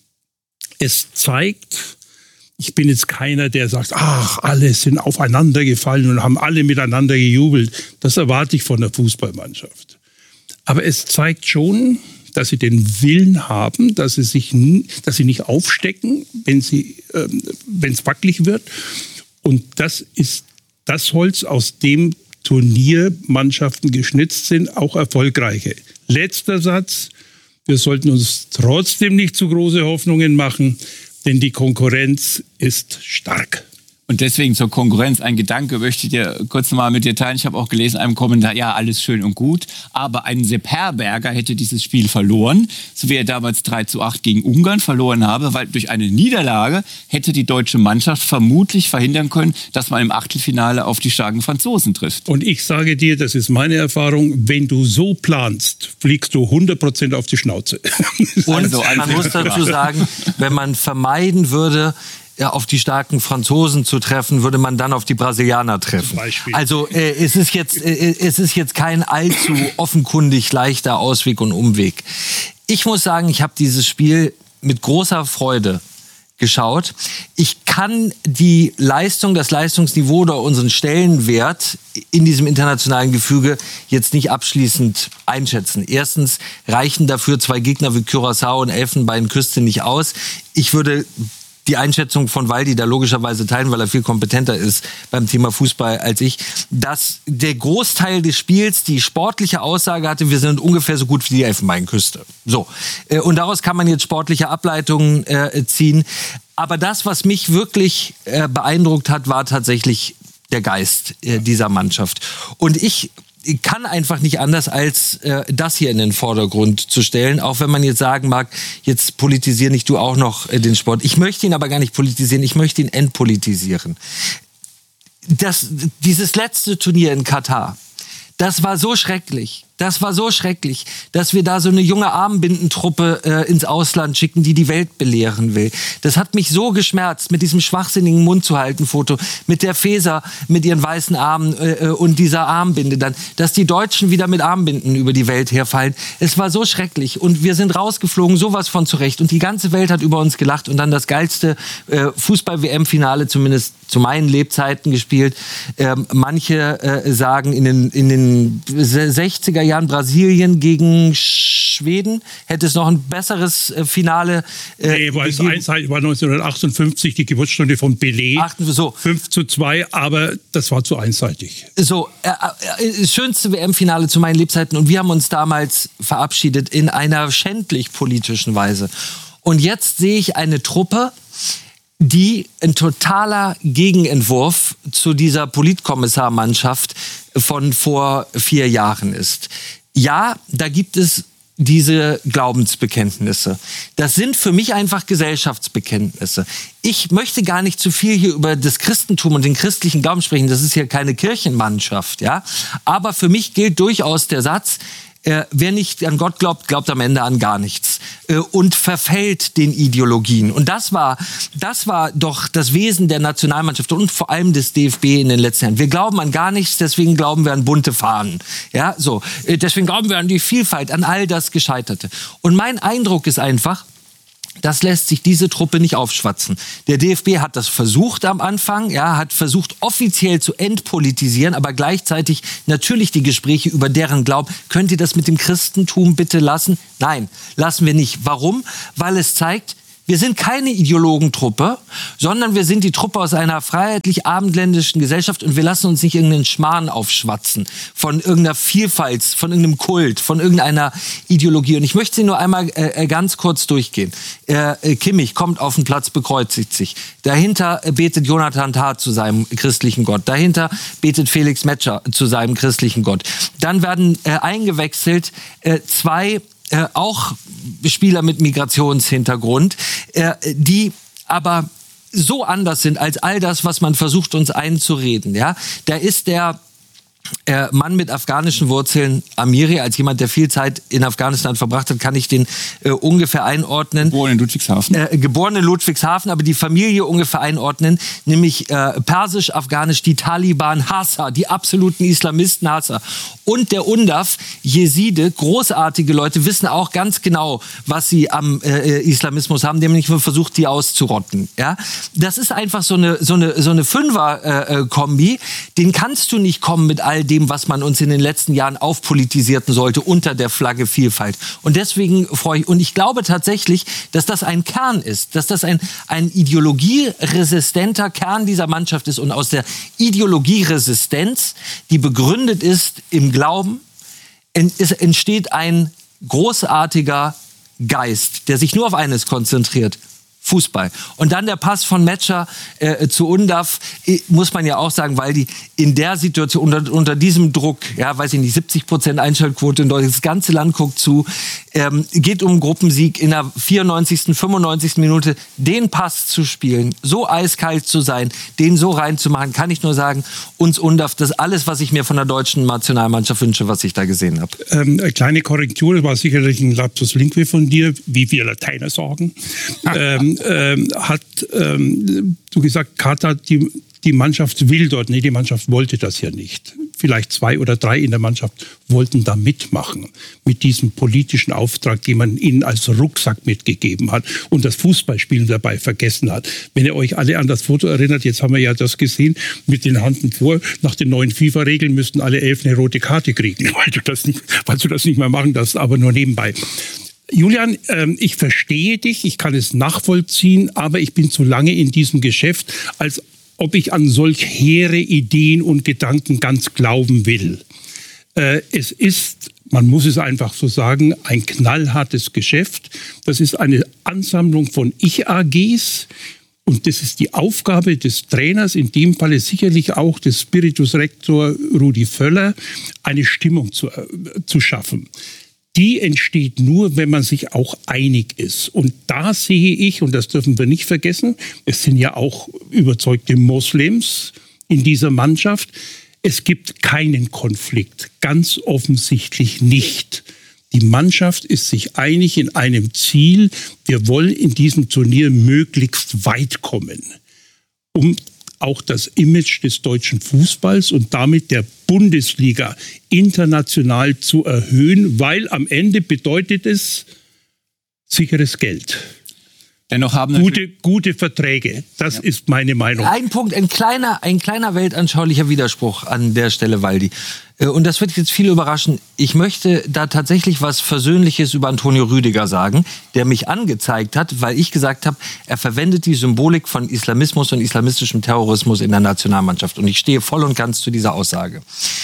S5: es zeigt, ich bin jetzt keiner, der sagt, ach, alle sind aufeinander gefallen und haben alle miteinander gejubelt. Das erwarte ich von der Fußballmannschaft. Aber es zeigt schon, dass sie den Willen haben, dass sie sich, dass sie nicht aufstecken, wenn sie, äh, wenn es wackelig wird. Und das ist das Holz, aus dem Turniermannschaften geschnitzt sind, auch erfolgreiche. Letzter Satz: Wir sollten uns trotzdem nicht zu große Hoffnungen machen, denn die Konkurrenz ist stark.
S2: Und deswegen zur Konkurrenz ein Gedanke möchte ich dir kurz mal mit dir teilen. Ich habe auch gelesen in einem Kommentar, ja, alles schön und gut, aber ein Sepp Herberger hätte dieses Spiel verloren, so wie er damals drei zu acht gegen Ungarn verloren habe, weil durch eine Niederlage hätte die deutsche Mannschaft vermutlich verhindern können, dass man im Achtelfinale auf die starken Franzosen trifft.
S5: Und ich sage dir, das ist meine Erfahrung, wenn du so planst, fliegst du hundert Prozent auf die Schnauze.
S3: Und
S2: Also
S3: man muss dazu sagen, wenn man vermeiden würde, ja, auf die starken Franzosen zu treffen, würde man dann auf die Brasilianer treffen.
S5: Zum Beispiel.
S3: Also äh, es ist jetzt, äh, es ist jetzt kein allzu offenkundig leichter Ausweg und Umweg. Ich muss sagen, ich habe dieses Spiel mit großer Freude geschaut. Ich kann die Leistung, das Leistungsniveau oder unseren Stellenwert in diesem internationalen Gefüge jetzt nicht abschließend einschätzen. Erstens reichen dafür zwei Gegner wie Curaçao und Elfenbeinküste nicht aus. Ich würde die Einschätzung von Waldi da logischerweise teilen, weil er viel kompetenter ist beim Thema Fußball als ich, dass der Großteil des Spiels die sportliche Aussage hatte, wir sind ungefähr so gut wie die Elfenbeinküste. So. Und daraus kann man jetzt sportliche Ableitungen äh, ziehen. Aber das, was mich wirklich äh, beeindruckt hat, war tatsächlich der Geist äh, dieser Mannschaft. Und ich kann einfach nicht anders, als äh, das hier in den Vordergrund zu stellen, auch wenn man jetzt sagen mag, jetzt politisier nicht du auch noch äh, den Sport. Ich möchte ihn aber gar nicht politisieren, ich möchte ihn entpolitisieren. Das, dieses letzte Turnier in Katar, das war so schrecklich. Das war so schrecklich, dass wir da so eine junge Armbindentruppe äh, ins Ausland schicken, die die Welt belehren will. Das hat mich so geschmerzt, mit diesem schwachsinnigen Mund-zu-halten-Foto, mit der Feser, mit ihren weißen Armen äh, und dieser Armbinde dann, dass die Deutschen wieder mit Armbinden über die Welt herfallen. Es war so schrecklich und wir sind rausgeflogen, sowas von zurecht. Und die ganze Welt hat über uns gelacht und dann das geilste äh, Fußball-W M-Finale, zumindest zu meinen Lebzeiten gespielt. Ähm, manche äh, sagen, in den, in den sechziger Jahren Brasilien gegen Schweden hätte es noch ein besseres äh, Finale äh,
S5: nee, war, es einseitig, war neunzehnhundertachtundfünfzig die Geburtsstunde von Pelé. Ach, so. fünf zu zwei, aber das war zu einseitig.
S3: So, äh, äh, schönste W M-Finale zu meinen Lebzeiten und wir haben uns damals verabschiedet in einer schändlich politischen Weise. Und jetzt sehe ich eine Truppe, die ein totaler Gegenentwurf zu dieser Politkommissarmannschaft von vor vier Jahren ist. Ja, da gibt es diese Glaubensbekenntnisse. Das sind für mich einfach Gesellschaftsbekenntnisse. Ich möchte gar nicht zu viel hier über das Christentum und den christlichen Glauben sprechen. Das ist ja keine Kirchenmannschaft, ja. Aber für mich gilt durchaus der Satz, Äh, wer nicht an Gott glaubt, glaubt am Ende an gar nichts äh, und verfällt den Ideologien. Und das war, das war doch das Wesen der Nationalmannschaft und vor allem des D F B in den letzten Jahren. Wir glauben an gar nichts, deswegen glauben wir an bunte Fahnen. Ja, so. Äh, deswegen glauben wir an die Vielfalt, an all das Gescheiterte. Und mein Eindruck ist einfach, das lässt sich diese Truppe nicht aufschwatzen. Der D F B hat das versucht am Anfang, ja, hat versucht offiziell zu entpolitisieren, aber gleichzeitig natürlich die Gespräche über deren Glauben. Könnt ihr das mit dem Christentum bitte lassen? Nein, lassen wir nicht. Warum? Weil es zeigt, wir sind keine Ideologentruppe, sondern wir sind die Truppe aus einer freiheitlich-abendländischen Gesellschaft und wir lassen uns nicht irgendeinen Schmarrn aufschwatzen von irgendeiner Vielfalt, von irgendeinem Kult, von irgendeiner Ideologie. Und ich möchte sie nur einmal äh, ganz kurz durchgehen. Äh, Kimmich kommt auf den Platz, bekreuzigt sich. Dahinter betet Jonathan Tah zu seinem christlichen Gott. Dahinter betet Felix Metscher zu seinem christlichen Gott. Dann werden äh, eingewechselt äh, zwei Äh, auch Spieler mit Migrationshintergrund, äh, die aber so anders sind als all das, was man versucht, uns einzureden. Ja? Da ist der äh, Mann mit afghanischen Wurzeln, Amiri, als jemand, der viel Zeit in Afghanistan verbracht hat, kann ich den äh, ungefähr einordnen.
S2: Geboren in Ludwigshafen.
S3: Äh, geboren in Ludwigshafen, aber die Familie ungefähr einordnen, nämlich äh, persisch-afghanisch, die Taliban Hasser, die absoluten Islamisten Hasser. Und der Undaf, Jeside, großartige Leute, wissen auch ganz genau, was sie am äh, Islamismus haben, nämlich versucht, die auszurotten. Ja? Das ist einfach so eine, so eine, so eine Fünfer-Kombi, äh, den kannst du nicht kommen mit all dem, was man uns in den letzten Jahren aufpolitisierten sollte, unter der Flagge Vielfalt. Und deswegen freue ich, und ich glaube tatsächlich, dass das ein Kern ist, dass das ein, ein ideologieresistenter Kern dieser Mannschaft ist und aus der Ideologieresistenz, die begründet ist im Glauben, es entsteht ein großartiger Geist, der sich nur auf eines konzentriert: Fußball. Und dann der Pass von Metscher äh, zu Undaf, äh, muss man ja auch sagen, weil die in der Situation, unter, unter diesem Druck, ja, weiß ich nicht, siebzig Prozent Einschaltquote in Deutschland, das ganze Land guckt zu, ähm, geht um Gruppensieg in der vierundneunzigsten, fünfundneunzigsten Minute, den Pass zu spielen, so eiskalt zu sein, den so reinzumachen, kann ich nur sagen, uns Undaf, das ist alles, was ich mir von der deutschen Nationalmannschaft wünsche, was ich da gesehen habe.
S5: Ähm, eine kleine Korrektur, das war sicherlich ein Lapsus Linguae von dir, wie wir Lateiner sagen. ähm, ähm, hat ähm, du gesagt, Katar, die, die Mannschaft will dort, nee, die Mannschaft wollte das ja nicht. Vielleicht zwei oder drei in der Mannschaft wollten da mitmachen, mit diesem politischen Auftrag, den man ihnen als Rucksack mitgegeben hat und das Fußballspielen dabei vergessen hat. Wenn ihr euch alle an das Foto erinnert, jetzt haben wir ja das gesehen, mit den Handen vor, nach den neuen FIFA-Regeln müssten alle elf eine rote Karte kriegen, weil du das nicht, weil du das nicht mehr machen darfst, aber nur nebenbei. Julian, ähm, ich verstehe dich, ich kann es nachvollziehen, aber ich bin zu lange in diesem Geschäft, als ob ich an solch hehre Ideen und Gedanken ganz glauben will. Äh, es ist, man muss es einfach so sagen, ein knallhartes Geschäft. Das ist eine Ansammlung von Ich-A Gs. Und das ist die Aufgabe des Trainers, in dem Falle sicherlich auch des Spiritus Rector Rudi Völler, eine Stimmung zu, äh, zu schaffen. Die entsteht nur, wenn man sich auch einig ist. Und da sehe ich, und das dürfen wir nicht vergessen, es sind ja auch überzeugte Moslems in dieser Mannschaft, es gibt keinen Konflikt, ganz offensichtlich nicht. Die Mannschaft ist sich einig in einem Ziel, wir wollen in diesem Turnier möglichst weit kommen, um auch das Image des deutschen Fußballs und damit der Bundesliga international zu erhöhen, weil am Ende bedeutet es sicheres Geld.
S2: Dennoch haben
S5: gute, gute Verträge. Das ja. ist meine Meinung.
S3: Ein Punkt, ein kleiner, ein kleiner weltanschaulicher Widerspruch an der Stelle, Waldi. Und das wird jetzt viele überraschen. Ich möchte da tatsächlich was Versöhnliches über Antonio Rüdiger sagen, der mich angezeigt hat, weil ich gesagt habe, er verwendet die Symbolik von Islamismus und islamistischem Terrorismus in der Nationalmannschaft. Und ich stehe voll und ganz zu dieser Aussage.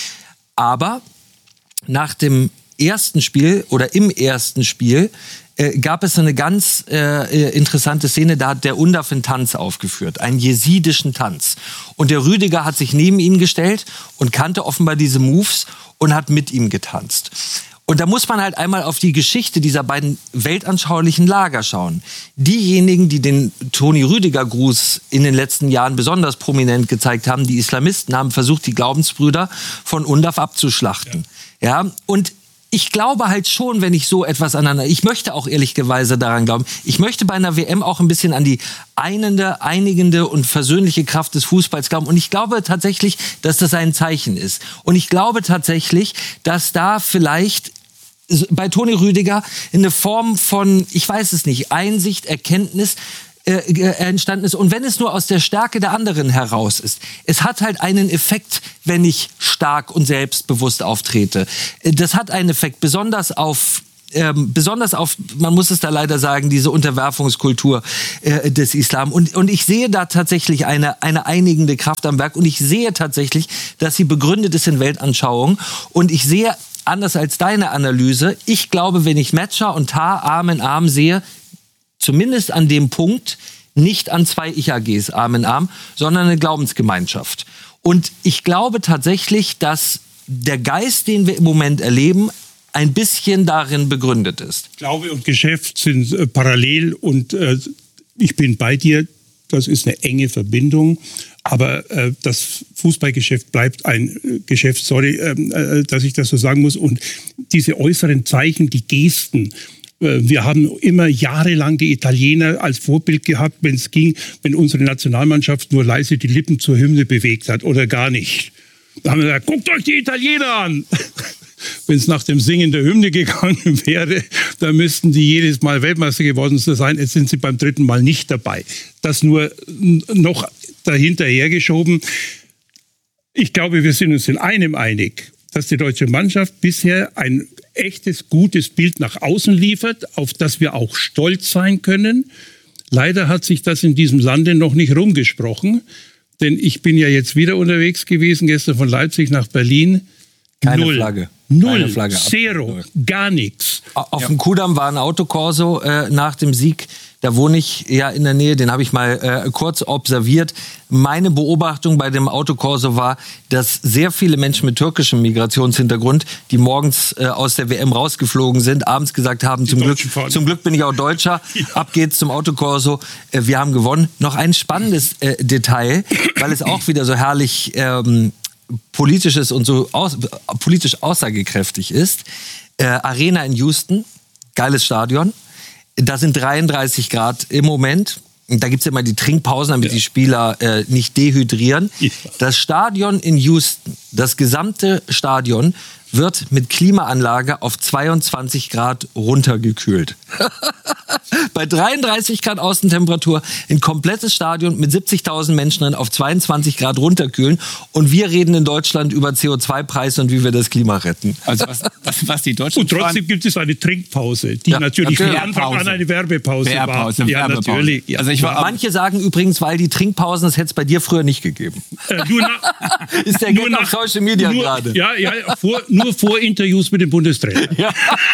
S3: Aber nach dem ersten Spiel oder im ersten Spiel äh, gab es eine ganz äh, interessante Szene, da hat der Undaf einen Tanz aufgeführt, einen jesidischen Tanz. Und der Rüdiger hat sich neben ihn gestellt und kannte offenbar diese Moves und hat mit ihm getanzt. Und da muss man halt einmal auf die Geschichte dieser beiden weltanschaulichen Lager schauen. Diejenigen, die den Toni-Rüdiger-Gruß in den letzten Jahren besonders prominent gezeigt haben, die Islamisten, haben versucht, die Glaubensbrüder von Undaf abzuschlachten. Ja, ja und ich glaube halt schon, wenn ich so etwas aneinander, ich möchte auch ehrlicherweise daran glauben, ich möchte bei einer W M auch ein bisschen an die einende, einigende und versöhnliche Kraft des Fußballs glauben. Und ich glaube tatsächlich, dass das ein Zeichen ist. Und ich glaube tatsächlich, dass da vielleicht bei Toni Rüdiger eine Form von, ich weiß es nicht, Einsicht, Erkenntnis äh, entstanden ist. Und wenn es nur aus der Stärke der anderen heraus ist. Es hat halt einen Effekt, wenn ich stark und selbstbewusst auftrete. Das hat einen Effekt, besonders auf Ähm, besonders auf, man muss es da leider sagen, diese Unterwerfungskultur äh, des Islam. Und, und ich sehe da tatsächlich eine, eine einigende Kraft am Werk. Und ich sehe tatsächlich, dass sie begründet ist in Weltanschauung. Und ich sehe, anders als deine Analyse, ich glaube, wenn ich Metscher und Tah Arm in Arm sehe, zumindest an dem Punkt, nicht an zwei Ich-A Gs Arm in Arm, sondern eine Glaubensgemeinschaft. Und ich glaube tatsächlich, dass der Geist, den wir im Moment erleben, ein bisschen darin begründet ist.
S5: Glaube und Geschäft sind äh, parallel und äh, ich bin bei dir, das ist eine enge Verbindung, aber äh, das Fußballgeschäft bleibt ein äh, Geschäft, sorry, äh, dass ich das so sagen muss, und diese äußeren Zeichen, die Gesten, äh, wir haben immer jahrelang die Italiener als Vorbild gehabt, wenn es ging, wenn unsere Nationalmannschaft nur leise die Lippen zur Hymne bewegt hat oder gar nicht. Da haben wir gesagt, guckt euch die Italiener an! Wenn es nach dem Singen der Hymne gegangen wäre, dann müssten die jedes Mal Weltmeister geworden sein. Jetzt sind sie beim dritten Mal nicht dabei. Das nur noch dahinterher geschoben. Ich glaube, wir sind uns in einem einig, dass die deutsche Mannschaft bisher ein echtes, gutes Bild nach außen liefert, auf das wir auch stolz sein können. Leider hat sich das in diesem Lande noch nicht rumgesprochen. Denn ich bin ja jetzt wieder unterwegs gewesen, gestern von Leipzig nach Berlin.
S3: Keine
S5: Null.
S3: Flagge.
S5: Null,
S3: Keine Flagge.
S5: Zero, gar nichts.
S3: Auf
S5: Ja.
S3: dem Kudamm war ein Autokorso äh, nach dem Sieg. Da wohne ich ja in der Nähe, den habe ich mal äh, kurz observiert. Meine Beobachtung bei dem Autokorso war, dass sehr viele Menschen mit türkischem Migrationshintergrund, die morgens äh, aus der W M rausgeflogen sind, abends gesagt haben, zum Glück, zum Glück bin ich auch Deutscher, ja. Ab geht's zum Autokorso, äh, wir haben gewonnen. Noch ein spannendes äh, Detail, weil es auch wieder so herrlich ähm, politisches und so aus, politisch aussagekräftig ist. Äh, Arena in Houston, geiles Stadion. Da sind dreiunddreißig Grad im Moment. Da gibt es immer die Trinkpausen, damit ja. die Spieler äh, nicht dehydrieren. Ja. Das Stadion in Houston, das gesamte Stadion, wird mit Klimaanlage auf zweiundzwanzig Grad runtergekühlt. Bei dreiunddreißig Grad Außentemperatur ein komplettes Stadion mit siebzigtausend Menschen drin auf zweiundzwanzig Grad runterkühlen. Und wir reden in Deutschland über C O zwei Preise und wie wir das Klima retten.
S2: Also was, was, was die Deutschen
S5: Und trotzdem fahren, gibt es eine Trinkpause, die
S3: ja,
S5: natürlich
S3: okay.
S5: von Anfang an eine Werbepause
S2: Werbepause,
S5: war. Ja,
S2: Werbepause.
S5: natürlich. Ja.
S2: Also ich war,
S3: Manche sagen übrigens, weil die Trinkpausen, das hätte es bei dir früher nicht gegeben.
S5: Äh, nur nach,
S3: ist der Gag auf Social Media gerade.
S5: Ja, ja, vor, nur vor Interviews mit dem Bundestrainer. Ja.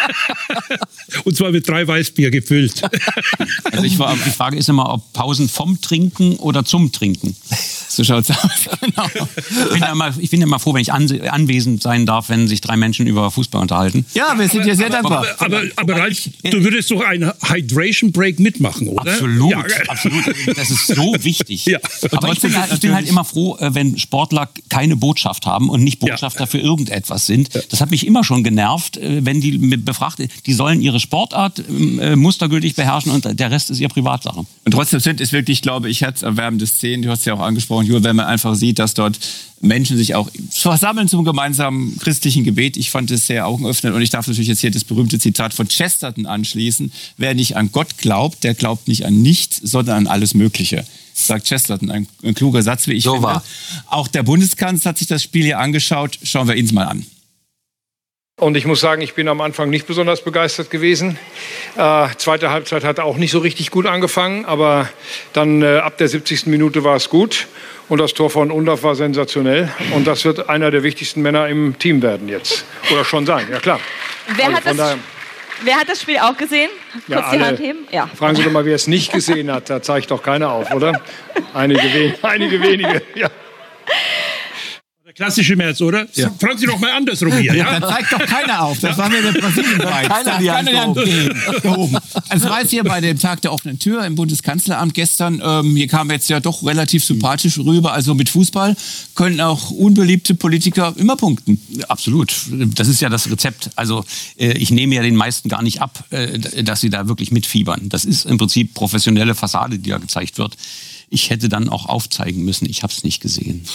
S5: Und zwar mit drei Weißbier gefüllt.
S1: Also ich war, die Frage ist immer, ob Pausen vom Trinken oder zum Trinken. So schaut's aus. Genau. Ich bin ja mal, ich bin ja mal froh, wenn ich anwesend sein darf, wenn sich drei Menschen über Fußball unterhalten.
S2: Ja, wir sind ja sehr dankbar.
S5: Aber, aber, aber Ralf, du würdest doch einen Hydration Break mitmachen, oder?
S1: Absolut,
S5: ja.
S1: absolut. Das ist so wichtig.
S5: Ja.
S1: Aber ich bin, halt, ich bin halt immer froh, wenn Sportler keine Botschaft haben und nicht Botschafter ja. für irgendetwas sind. Das hat mich immer schon genervt, wenn die befragt, die sollen ihre Sportart äh, mustergültig beherrschen und der Rest ist ihr Privatsache.
S2: Und trotzdem sind es wirklich, glaube ich, herzerwärmende Szenen. Du hast ja auch angesprochen, Jürgen, wenn man einfach sieht, dass dort Menschen sich auch versammeln zum gemeinsamen christlichen Gebet. Ich fand es sehr augenöffnend und ich darf natürlich jetzt hier das berühmte Zitat von Chesterton anschließen. Wer nicht an Gott glaubt, der glaubt nicht an nichts, sondern an alles Mögliche. Sagt Chesterton, ein, ein kluger Satz, wie ich
S3: so
S2: finde.
S3: War.
S2: Auch der Bundeskanzler hat sich das Spiel hier angeschaut. Schauen wir ihn mal an.
S7: Und ich muss sagen, ich bin am Anfang nicht besonders begeistert gewesen. Äh, zweite Halbzeit hat auch nicht so richtig gut angefangen, aber dann äh, ab der siebzigsten Minute war es gut. Und das Tor von Undorf war sensationell. Und das wird einer der wichtigsten Männer im Team werden jetzt. Oder schon sein, ja klar.
S8: Wer,
S7: also
S8: hat, das,
S7: daher,
S8: wer hat das Spiel auch gesehen?
S7: ja,
S8: Kurz die
S7: alle,
S8: Hand heben. Ja.
S7: Fragen Sie doch mal, wer es nicht gesehen hat. Da zeigt doch keiner auf, oder? Einige, we- einige wenige, ja.
S5: Der klassische März, oder? Ja. Fragen Sie doch mal andersrum hier. Ja?
S2: Da zeigt doch keiner auf. Das war mir der Brasilien-Bereich.
S3: Keiner die Hand
S2: gehoben. Also es war jetzt hier bei dem Tag der offenen Tür im Bundeskanzleramt gestern. Ähm, hier kam jetzt ja doch relativ sympathisch rüber. Also mit Fußball können auch unbeliebte Politiker immer punkten.
S1: Absolut. Das ist ja das Rezept. Also äh, ich nehme ja den meisten gar nicht ab, äh, dass sie da wirklich mitfiebern. Das ist im Prinzip professionelle Fassade, die da gezeigt wird. Ich hätte dann auch aufzeigen müssen. Ich habe es nicht gesehen.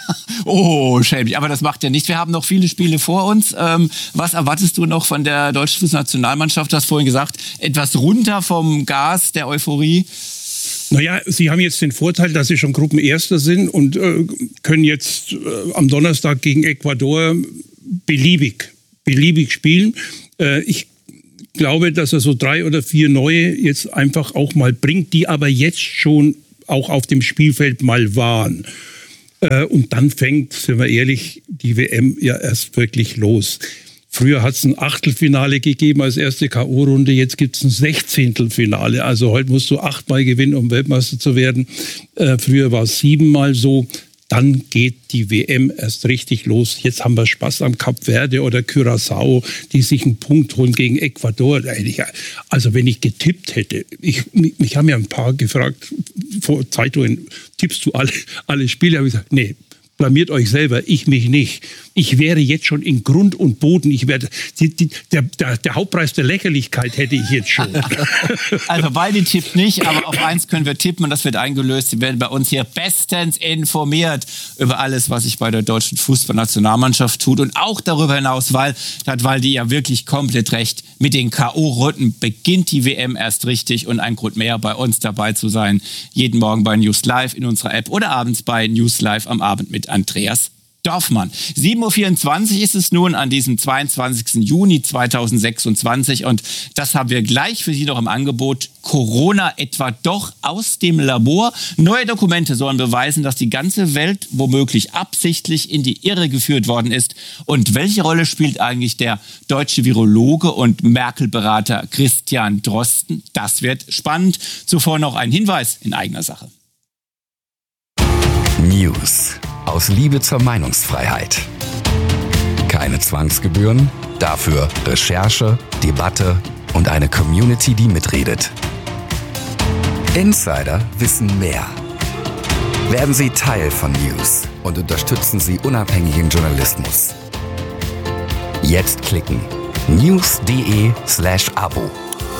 S2: Oh, schäbig. Aber das macht ja nichts. Wir haben noch viele Spiele vor uns. Ähm, was erwartest du noch von der deutschen Fußballnationalmannschaft? Du hast vorhin gesagt, etwas runter vom Gas der Euphorie.
S5: Naja, Sie haben jetzt den Vorteil, dass Sie schon Gruppenerster sind und äh, können jetzt äh, am Donnerstag gegen Ecuador beliebig, beliebig spielen. Äh, ich glaube, dass er so drei oder vier neue jetzt einfach auch mal bringt, die aber jetzt schon auch auf dem Spielfeld mal waren. Äh, und dann fängt, sind wir ehrlich, die W M ja erst wirklich los. Früher hat es ein Achtelfinale gegeben als erste K O-Runde, jetzt gibt es ein Sechzehntelfinale. Also heute musst du achtmal gewinnen, um Weltmeister zu werden. Äh, früher war es siebenmal so. Dann geht die W M erst richtig los. Jetzt haben wir Spaß am Kap Verde oder Curaçao, die sich einen Punkt holen gegen Ecuador. Also wenn ich getippt hätte, ich, mich haben ja ein paar gefragt, vor Zeitungen, tippst du alle, alle Spiele? Habe ich gesagt, nee, blamiert euch selber, ich mich nicht. Ich wäre jetzt schon in Grund und Boden. Ich werde, die, die, der, der, der Hauptpreis der Lächerlichkeit hätte ich jetzt schon.
S2: Also beide tippt nicht, aber auf eins können wir tippen und das wird eingelöst. Sie werden bei uns hier bestens informiert über alles, was sich bei der deutschen Fußballnationalmannschaft tut und auch darüber hinaus, weil, da hat Waldi ja wirklich komplett recht, mit den K O-Runden beginnt die W M erst richtig und ein Grund mehr, bei uns dabei zu sein. Jeden Morgen bei News Live in unserer App oder abends bei News Live am Abend mit Andreas Dorfmann. sieben Uhr vierundzwanzig ist es nun an diesem zweiundzwanzigsten Juni zweitausendsechsundzwanzig und das haben wir gleich für Sie noch im Angebot. Corona etwa doch aus dem Labor. Neue Dokumente sollen beweisen, dass die ganze Welt womöglich absichtlich in die Irre geführt worden ist. Und welche Rolle spielt eigentlich der deutsche Virologe und Merkel-Berater Christian Drosten? Das wird spannend. Zuvor noch ein Hinweis in eigener Sache.
S9: News aus Liebe zur Meinungsfreiheit. Keine Zwangsgebühren, dafür Recherche, Debatte und eine Community, die mitredet. Insider wissen mehr. Werden Sie Teil von News und unterstützen Sie unabhängigen Journalismus. Jetzt klicken news.de slash Abo.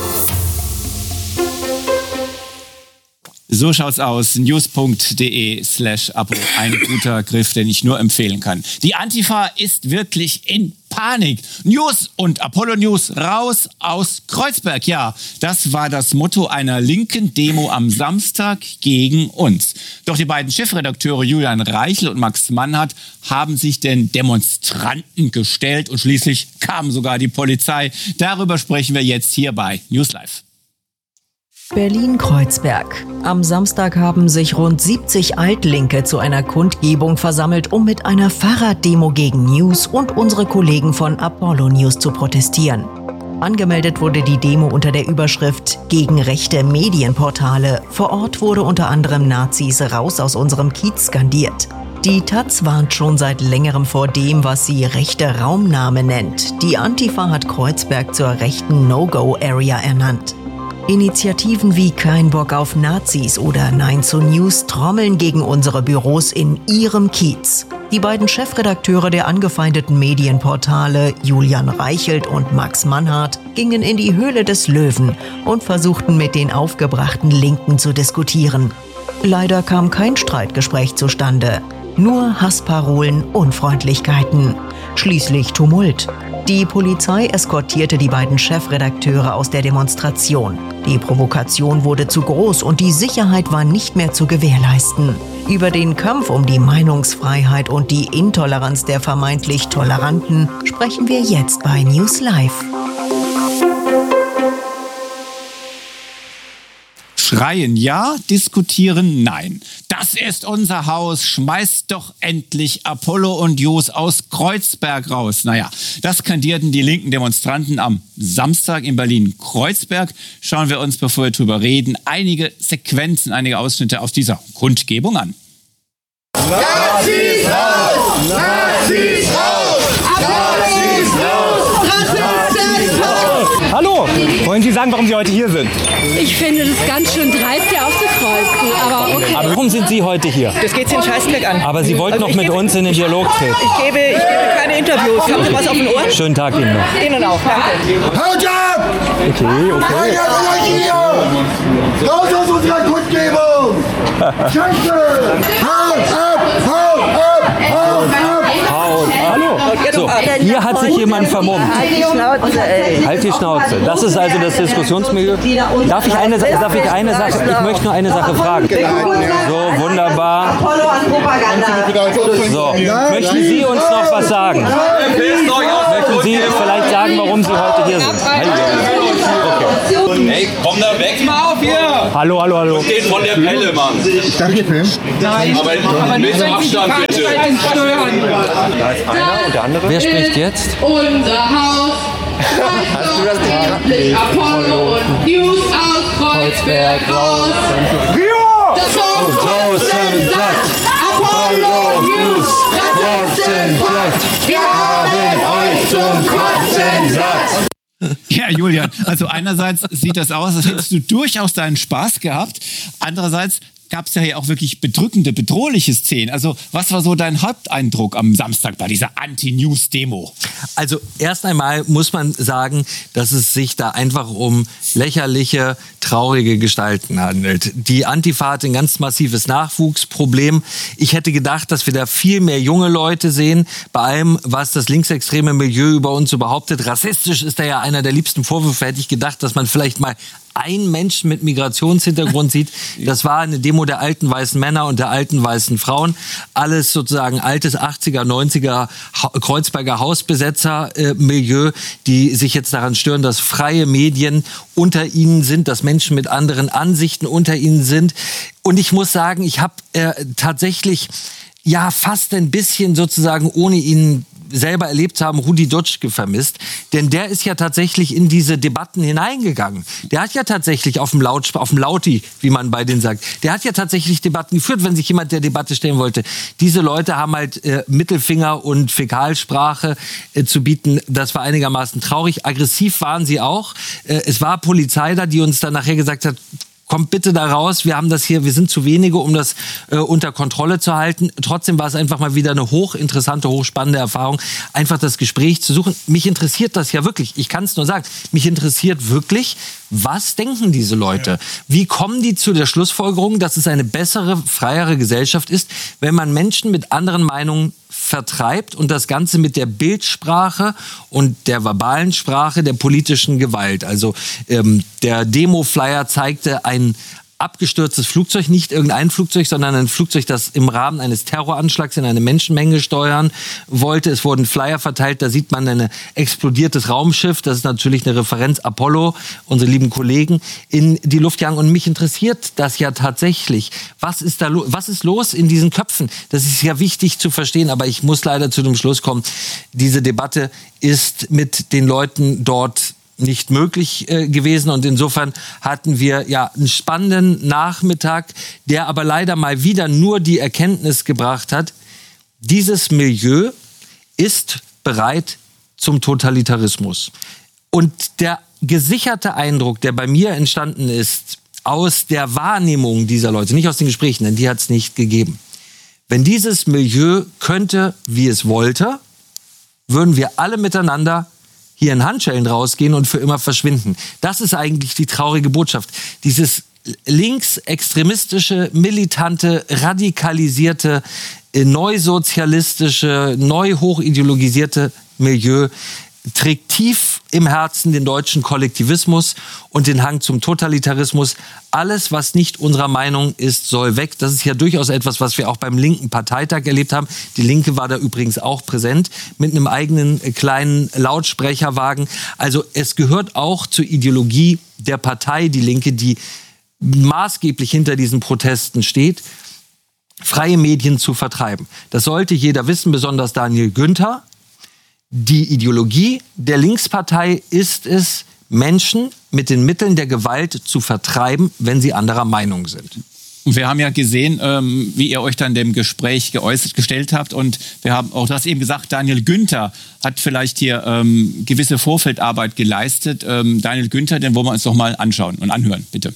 S2: So schaut's aus. news.de slash Abo. Ein guter Griff, den ich nur empfehlen kann. Die Antifa ist wirklich in Panik. News und Apollo News raus aus Kreuzberg. Ja, das war das Motto einer linken Demo am Samstag gegen uns. Doch die beiden Chefredakteure Julian Reichel und Max Mannhardt haben sich den Demonstranten gestellt und schließlich kam sogar die Polizei. Darüber sprechen wir jetzt hier bei News Live.
S6: Berlin-Kreuzberg. Am Samstag haben sich rund siebzig Altlinke zu einer Kundgebung versammelt, um mit einer Fahrraddemo gegen News und unsere Kollegen von Apollo News zu protestieren. Angemeldet wurde die Demo unter der Überschrift gegen rechte Medienportale. Vor Ort wurde unter anderem Nazis raus aus unserem Kiez skandiert. Die Taz warnt schon seit längerem vor dem, was sie rechte Raumnahme nennt. Die Antifa hat Kreuzberg zur rechten No-Go-Area ernannt. Initiativen wie Kein Bock auf Nazis oder Nein zu News trommeln gegen unsere Büros in ihrem Kiez. Die beiden Chefredakteure der angefeindeten Medienportale, Julian Reichelt und Max Mannhardt, gingen in die Höhle des Löwen und versuchten mit den aufgebrachten Linken zu diskutieren. Leider kam kein Streitgespräch zustande. Nur Hassparolen, Unfreundlichkeiten. Schließlich Tumult. Die Polizei eskortierte die beiden Chefredakteure aus der Demonstration. Die Provokation wurde zu groß und die Sicherheit war nicht mehr zu gewährleisten. Über den Kampf um die Meinungsfreiheit und die Intoleranz der vermeintlich Toleranten sprechen wir jetzt bei News Live.
S2: Schreien ja, diskutieren nein. Das ist unser Haus. Schmeißt doch endlich Apollo und News aus Kreuzberg raus. Naja, das skandierten die linken Demonstranten am Samstag in Berlin-Kreuzberg. Schauen wir uns, bevor wir drüber reden, einige Sequenzen, einige Ausschnitte aus dieser Kundgebung an.
S10: Nazis raus! Können Sie sagen, warum Sie heute hier sind?
S11: Ich finde das ganz schön dreist, hier aufzukreuzen, aber okay.
S10: Aber warum sind Sie heute hier?
S12: Das geht Sie einen Scheißdreck an.
S10: Aber Sie wollten
S12: Also
S10: noch
S12: ich
S10: mit
S12: gebe,
S10: uns in den Dialog treten.
S12: Ich gebe, ich gebe keine Interviews. Haben Sie was auf den Ohren?
S10: Schönen Tag Ihnen noch.
S12: Ihnen auch, danke.
S13: Haut ab!
S10: Okay, okay.
S13: Raus aus unserer Kundgebung! Scheiße! Haut ab! Haut ab! Haut ab!
S10: Haut ab! Hallo! So, hier hat sich jemand vermummt.
S12: Halt die Schnauze, ey.
S10: Halt die Schnauze. Das ist also das Diskussionsmilieu. Darf ich eine, darf ich eine Sache, ich möchte nur eine Sache fragen. So, wunderbar. So, möchten Sie uns noch was sagen? Möchten Sie vielleicht sagen, warum Sie heute hier sind? Okay.
S14: Hey, komm da weg mal auf hier!
S10: Hallo, hallo, hallo.
S14: Den von der Pelle, Mann.
S13: Darf ich gefilmt?
S14: Nein, aber mit Abstand bitte.
S10: Da ist einer und der andere. Wer spricht jetzt?
S11: Unser Haus.
S10: Hast du das nicht?
S11: Apollo und News aus Kreuzberg raus. Das Haus ist satt. Apollo News, Kotzenplatt. Wir haben euch zum Kotzen satt.
S2: Ja, Julian, also einerseits sieht das aus, als hättest du durchaus deinen Spaß gehabt. Andererseits gab es ja hier auch wirklich bedrückende, bedrohliche Szenen. Also was war so dein Haupteindruck am Samstag bei dieser Anti-News-Demo?
S3: Also erst einmal muss man sagen, dass es sich da einfach um lächerliche, traurige Gestalten handelt. Die Antifa hat ein ganz massives Nachwuchsproblem. Ich hätte gedacht, dass wir da viel mehr junge Leute sehen, bei allem, was das linksextreme Milieu über uns so behauptet. Rassistisch ist da ja einer der liebsten Vorwürfe. Hätte ich gedacht, dass man vielleicht mal einen Menschen mit Migrationshintergrund sieht. Das war eine Demo der alten weißen Männer und der alten weißen Frauen. Alles sozusagen altes achtziger, neunziger ha- Kreuzberger Hausbesetzer-Milieu, die sich jetzt daran stören, dass freie Medien unter ihnen sind, dass Menschen mit anderen Ansichten unter ihnen sind. Und ich muss sagen, ich habe äh, tatsächlich ja fast ein bisschen sozusagen, ohne ihn selber erlebt haben, Rudi Dutschke vermisst. Denn der ist ja tatsächlich in diese Debatten hineingegangen. Der hat ja tatsächlich auf dem, Laut, auf dem Lauti, wie man bei denen sagt, der hat ja tatsächlich Debatten geführt, wenn sich jemand der Debatte stellen wollte. Diese Leute haben halt äh, Mittelfinger und Fäkalsprache äh, zu bieten. Das war einigermaßen traurig. Aggressiv waren sie auch. Äh, es war Polizei da, die uns dann nachher gesagt hat, kommt bitte da raus, wir haben das hier, wir sind zu wenige, um das äh, unter Kontrolle zu halten. Trotzdem war es einfach mal wieder eine hochinteressante, hochspannende Erfahrung, einfach das Gespräch zu suchen. Mich interessiert das ja wirklich, ich kann es nur sagen, mich interessiert wirklich, was denken diese Leute? Wie kommen die zu der Schlussfolgerung, dass es eine bessere, freiere Gesellschaft ist, wenn man Menschen mit anderen Meinungen vertreibt und das Ganze mit der Bildsprache und der verbalen Sprache der politischen Gewalt. Also ähm, der Demo-Flyer zeigte ein abgestürztes Flugzeug, nicht irgendein Flugzeug, sondern ein Flugzeug, das im Rahmen eines Terroranschlags in eine Menschenmenge steuern wollte. Es wurden Flyer verteilt, da sieht man ein explodiertes Raumschiff, das ist natürlich eine Referenz, Apollo, unsere lieben Kollegen, in die Luft jagen. Und mich interessiert das ja tatsächlich. Was ist da lo- was ist los in diesen Köpfen? Das ist ja wichtig zu verstehen, aber ich muss leider zu dem Schluss kommen, diese Debatte ist mit den Leuten dort nicht möglich äh, gewesen und insofern hatten wir ja einen spannenden Nachmittag, der aber leider mal wieder nur die Erkenntnis gebracht hat, dieses Milieu ist bereit zum Totalitarismus. Und der gesicherte Eindruck, der bei mir entstanden ist, aus der Wahrnehmung dieser Leute, nicht aus den Gesprächen, denn die hat es nicht gegeben. Wenn dieses Milieu könnte, wie es wollte, würden wir alle miteinander hier in Handschellen rausgehen und für immer verschwinden. Das ist eigentlich die traurige Botschaft. Dieses linksextremistische, militante, radikalisierte, neusozialistische, neu hochideologisierte Milieu trägt tief im Herzen den deutschen Kollektivismus und den Hang zum Totalitarismus. Alles, was nicht unserer Meinung ist, soll weg. Das ist ja durchaus etwas, was wir auch beim linken Parteitag erlebt haben. Die Linke war da übrigens auch präsent mit einem eigenen kleinen Lautsprecherwagen. Also es gehört auch zur Ideologie der Partei Die Linke, die maßgeblich hinter diesen Protesten steht, freie Medien zu vertreiben. Das sollte jeder wissen, besonders Daniel Günther. Die Ideologie der Linkspartei ist es, Menschen mit den Mitteln der Gewalt zu vertreiben, wenn sie anderer Meinung sind.
S2: Wir haben ja gesehen, ähm, wie ihr euch dann dem Gespräch geäußert, gestellt habt. Und wir haben auch, du hast eben gesagt, Daniel Günther hat vielleicht hier ähm, gewisse Vorfeldarbeit geleistet. Ähm, Daniel Günther, den wollen wir uns doch mal anschauen und anhören, bitte.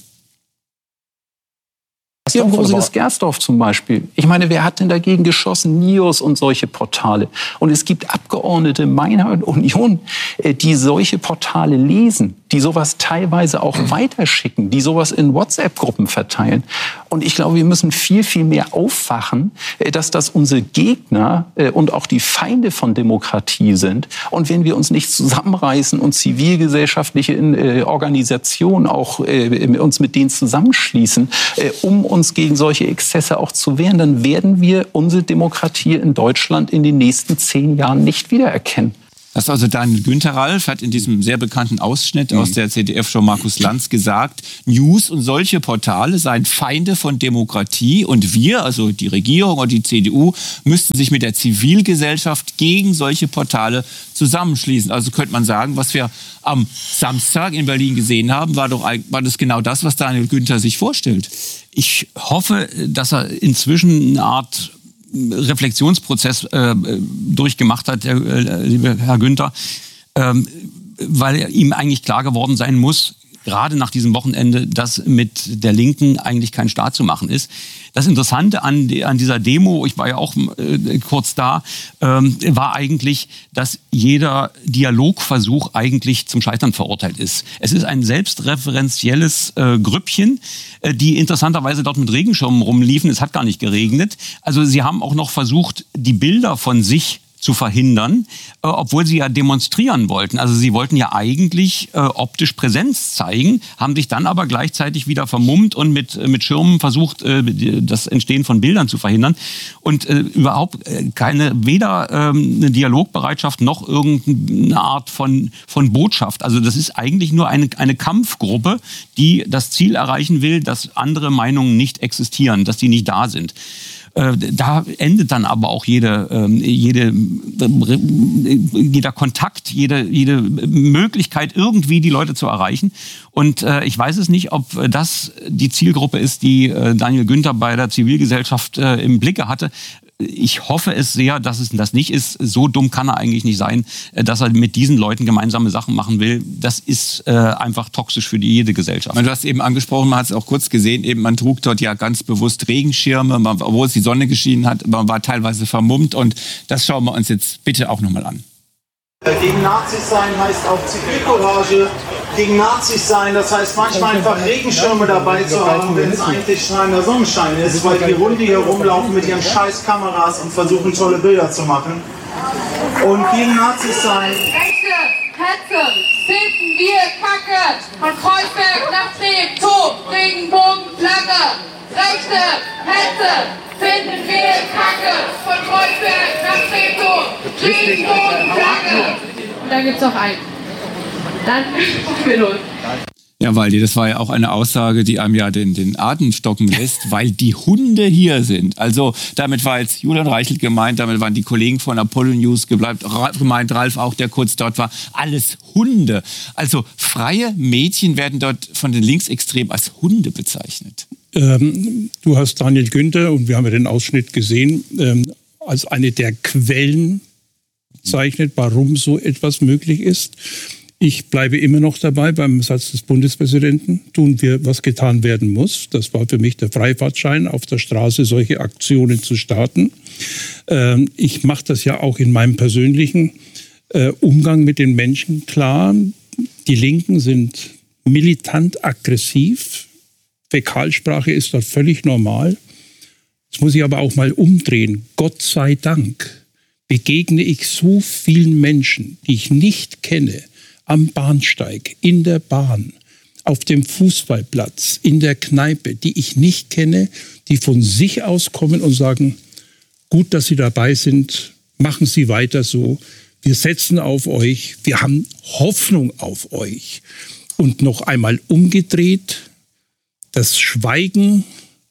S15: Hier im Rosiges Gersdorf zum Beispiel. Ich meine, wer hat denn dagegen geschossen? Nios und solche Portale. Und es gibt Abgeordnete meiner Union, die solche Portale lesen, die sowas teilweise auch weiterschicken, die sowas in WhatsApp-Gruppen verteilen. Und ich glaube, wir müssen viel, viel mehr aufwachen, dass das unsere Gegner und auch die Feinde von Demokratie sind. Und wenn wir uns nicht zusammenreißen und zivilgesellschaftliche Organisationen auch uns mit denen zusammenschließen, um uns gegen solche Exzesse auch zu wehren, dann werden wir unsere Demokratie in Deutschland in den nächsten zehn Jahren nicht wiedererkennen.
S2: Das ist also Daniel Günther. Ralf hat in diesem sehr bekannten Ausschnitt mhm. aus der Z D F-Show Markus Lanz gesagt, News und solche Portale seien Feinde von Demokratie und wir, also die Regierung und die C D U, müssten sich mit der Zivilgesellschaft gegen solche Portale zusammenschließen. Also könnte man sagen, was wir am Samstag in Berlin gesehen haben, war doch war das genau das, was Daniel Günther sich vorstellt.
S1: Ich hoffe, dass er inzwischen eine Art Reflexionsprozess äh, durchgemacht hat, der äh, liebe Herr Günther, ähm, weil ihm eigentlich klar geworden sein muss, gerade nach diesem Wochenende, dass mit der Linken eigentlich kein Staat zu machen ist. Das Interessante an, an dieser Demo, ich war ja auch äh, kurz da, ähm, war eigentlich, dass jeder Dialogversuch eigentlich zum Scheitern verurteilt ist. Es ist ein selbstreferenzielles äh, Grüppchen, äh, die interessanterweise dort mit Regenschirmen rumliefen. Es hat gar nicht geregnet. Also sie haben auch noch versucht, die Bilder von sich zu verhindern, äh, obwohl sie ja demonstrieren wollten. Also sie wollten ja eigentlich äh, optisch Präsenz zeigen, haben sich dann aber gleichzeitig wieder vermummt und mit, äh, mit Schirmen versucht, äh, das Entstehen von Bildern zu verhindern. Und äh, überhaupt äh, keine, weder äh, eine Dialogbereitschaft noch irgendeine Art von, von Botschaft. Also das ist eigentlich nur eine, eine Kampfgruppe, die das Ziel erreichen will, dass andere Meinungen nicht existieren, dass die nicht da sind. Da endet dann aber auch jede, jede, jeder Kontakt, jede, jede Möglichkeit, irgendwie die Leute zu erreichen. Und ich weiß es nicht, ob das die Zielgruppe ist, die Daniel Günther bei der Zivilgesellschaft im Blicke hatte. Ich hoffe es sehr, dass es das nicht ist. So dumm kann er eigentlich nicht sein, dass er mit diesen Leuten gemeinsame Sachen machen will. Das ist äh, einfach toxisch für die, jede Gesellschaft.
S2: Du hast eben angesprochen, man hat es auch kurz gesehen, eben man trug dort ja ganz bewusst Regenschirme, man, obwohl es die Sonne geschienen hat, man war teilweise vermummt und das schauen wir uns jetzt bitte auch nochmal an.
S16: Gegen Nazis sein heißt auch Zivilcourage. Gegen Nazis sein, das heißt manchmal einfach Regenschirme dabei zu haben, wenn es eigentlich strahlender Sonnenschein ist, weil die Hunde hier rumlaufen mit ihren scheiß Kameras und versuchen tolle Bilder zu machen. Und gegen Nazis sein.
S17: Rechte, Hetze, finden wir Kacke. Von Kreuzberg nach Treb, Top, Regenbogen, Flagge. Rechte, Hetze, finden wir Kacke. Von Kreuzberg nach Treb, Top, Regenbogen, Flagge. Und dann gibt's noch einen. Dann wir los.
S2: Ja, Waldi, das war ja auch eine Aussage, die einem ja den, den Atem stocken lässt, weil die Hunde hier sind. Also damit war jetzt Julian Reichelt gemeint, damit waren die Kollegen von Apollo News gemeint, Ralf auch, der kurz dort war. Alles Hunde. Also freie Mädchen werden dort von den Linksextremen als Hunde bezeichnet.
S5: Ähm, du hast Daniel Günther, und wir haben ja den Ausschnitt gesehen, ähm, als eine der Quellen bezeichnet, warum so etwas möglich ist. Ich bleibe immer noch dabei beim Satz des Bundespräsidenten, tun wir, was getan werden muss. Das war für mich der Freifahrtschein, auf der Straße solche Aktionen zu starten. Ähm, ich mache das ja auch in meinem persönlichen äh, Umgang mit den Menschen klar. Die Linken sind militant aggressiv. Fäkalsprache ist dort völlig normal. Das muss ich aber auch mal umdrehen. Gott sei Dank begegne ich so vielen Menschen, die ich nicht kenne, am Bahnsteig, in der Bahn, auf dem Fußballplatz, in der Kneipe, die ich nicht kenne, die von sich aus kommen und sagen, gut, dass Sie dabei sind, machen Sie weiter so, wir setzen auf euch, wir haben Hoffnung auf euch. Und noch einmal umgedreht, das Schweigen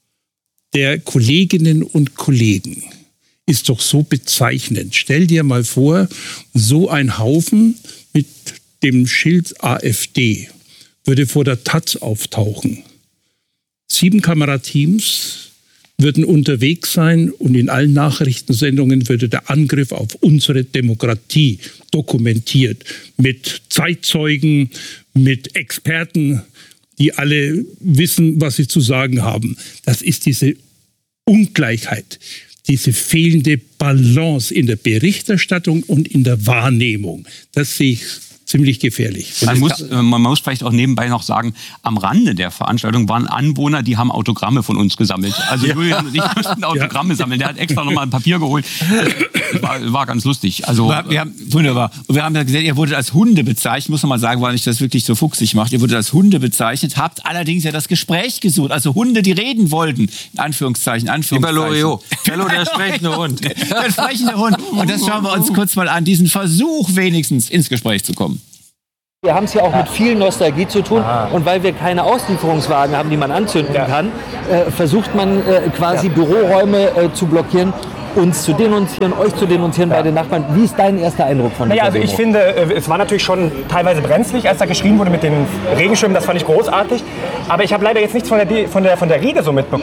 S5: der Kolleginnen und Kollegen ist doch so bezeichnend. Stell dir mal vor, so ein Haufen mit dem Schild AfD würde vor der Taz auftauchen. sieben Kamerateams würden unterwegs sein und in allen Nachrichtensendungen würde der Angriff auf unsere Demokratie dokumentiert. Mit Zeitzeugen, mit Experten, die alle wissen, was sie zu sagen haben. Das ist diese Ungleichheit, diese fehlende Balance in der Berichterstattung und in der Wahrnehmung. Das sehe ich ziemlich gefährlich.
S1: Man muss, man muss vielleicht auch nebenbei noch sagen, am Rande der Veranstaltung waren Anwohner, die haben Autogramme von uns gesammelt. Also ja. Julian und ich mussten Autogramme ja. sammeln. Der hat extra nochmal ein Papier geholt. War, war ganz lustig. Also,
S2: wir haben, wunderbar. Und wir haben ja gesehen, ihr wurdet als Hunde bezeichnet. Ich muss noch mal sagen, weil ich das wirklich so fuchsig macht. Ihr wurdet als Hunde bezeichnet, habt allerdings ja das Gespräch gesucht. Also Hunde, die reden wollten. In Anführungszeichen, Anführungszeichen.
S3: Lieber Loriot. Hallo, der sprechende Hund.
S2: Der sprechende Hund. Und das schauen wir uns kurz mal an. Diesen Versuch wenigstens ins Gespräch zu kommen.
S10: Wir haben es hier auch mit viel Nostalgie zu tun. Aha. Und weil wir keine Auslieferungswagen haben, die man anzünden ja. kann, äh, versucht man äh, quasi ja. Büroräume äh, zu blockieren, uns zu denunzieren, euch zu denunzieren ja. bei den Nachbarn. Wie ist dein erster Eindruck von
S18: naja,
S10: dieser
S18: also ich finde, äh, es war natürlich schon teilweise brenzlig, als da geschrien wurde mit den Regenschirmen. Das fand ich großartig. Aber ich habe leider jetzt nichts von der, von der, von der Rede so mitbekommen.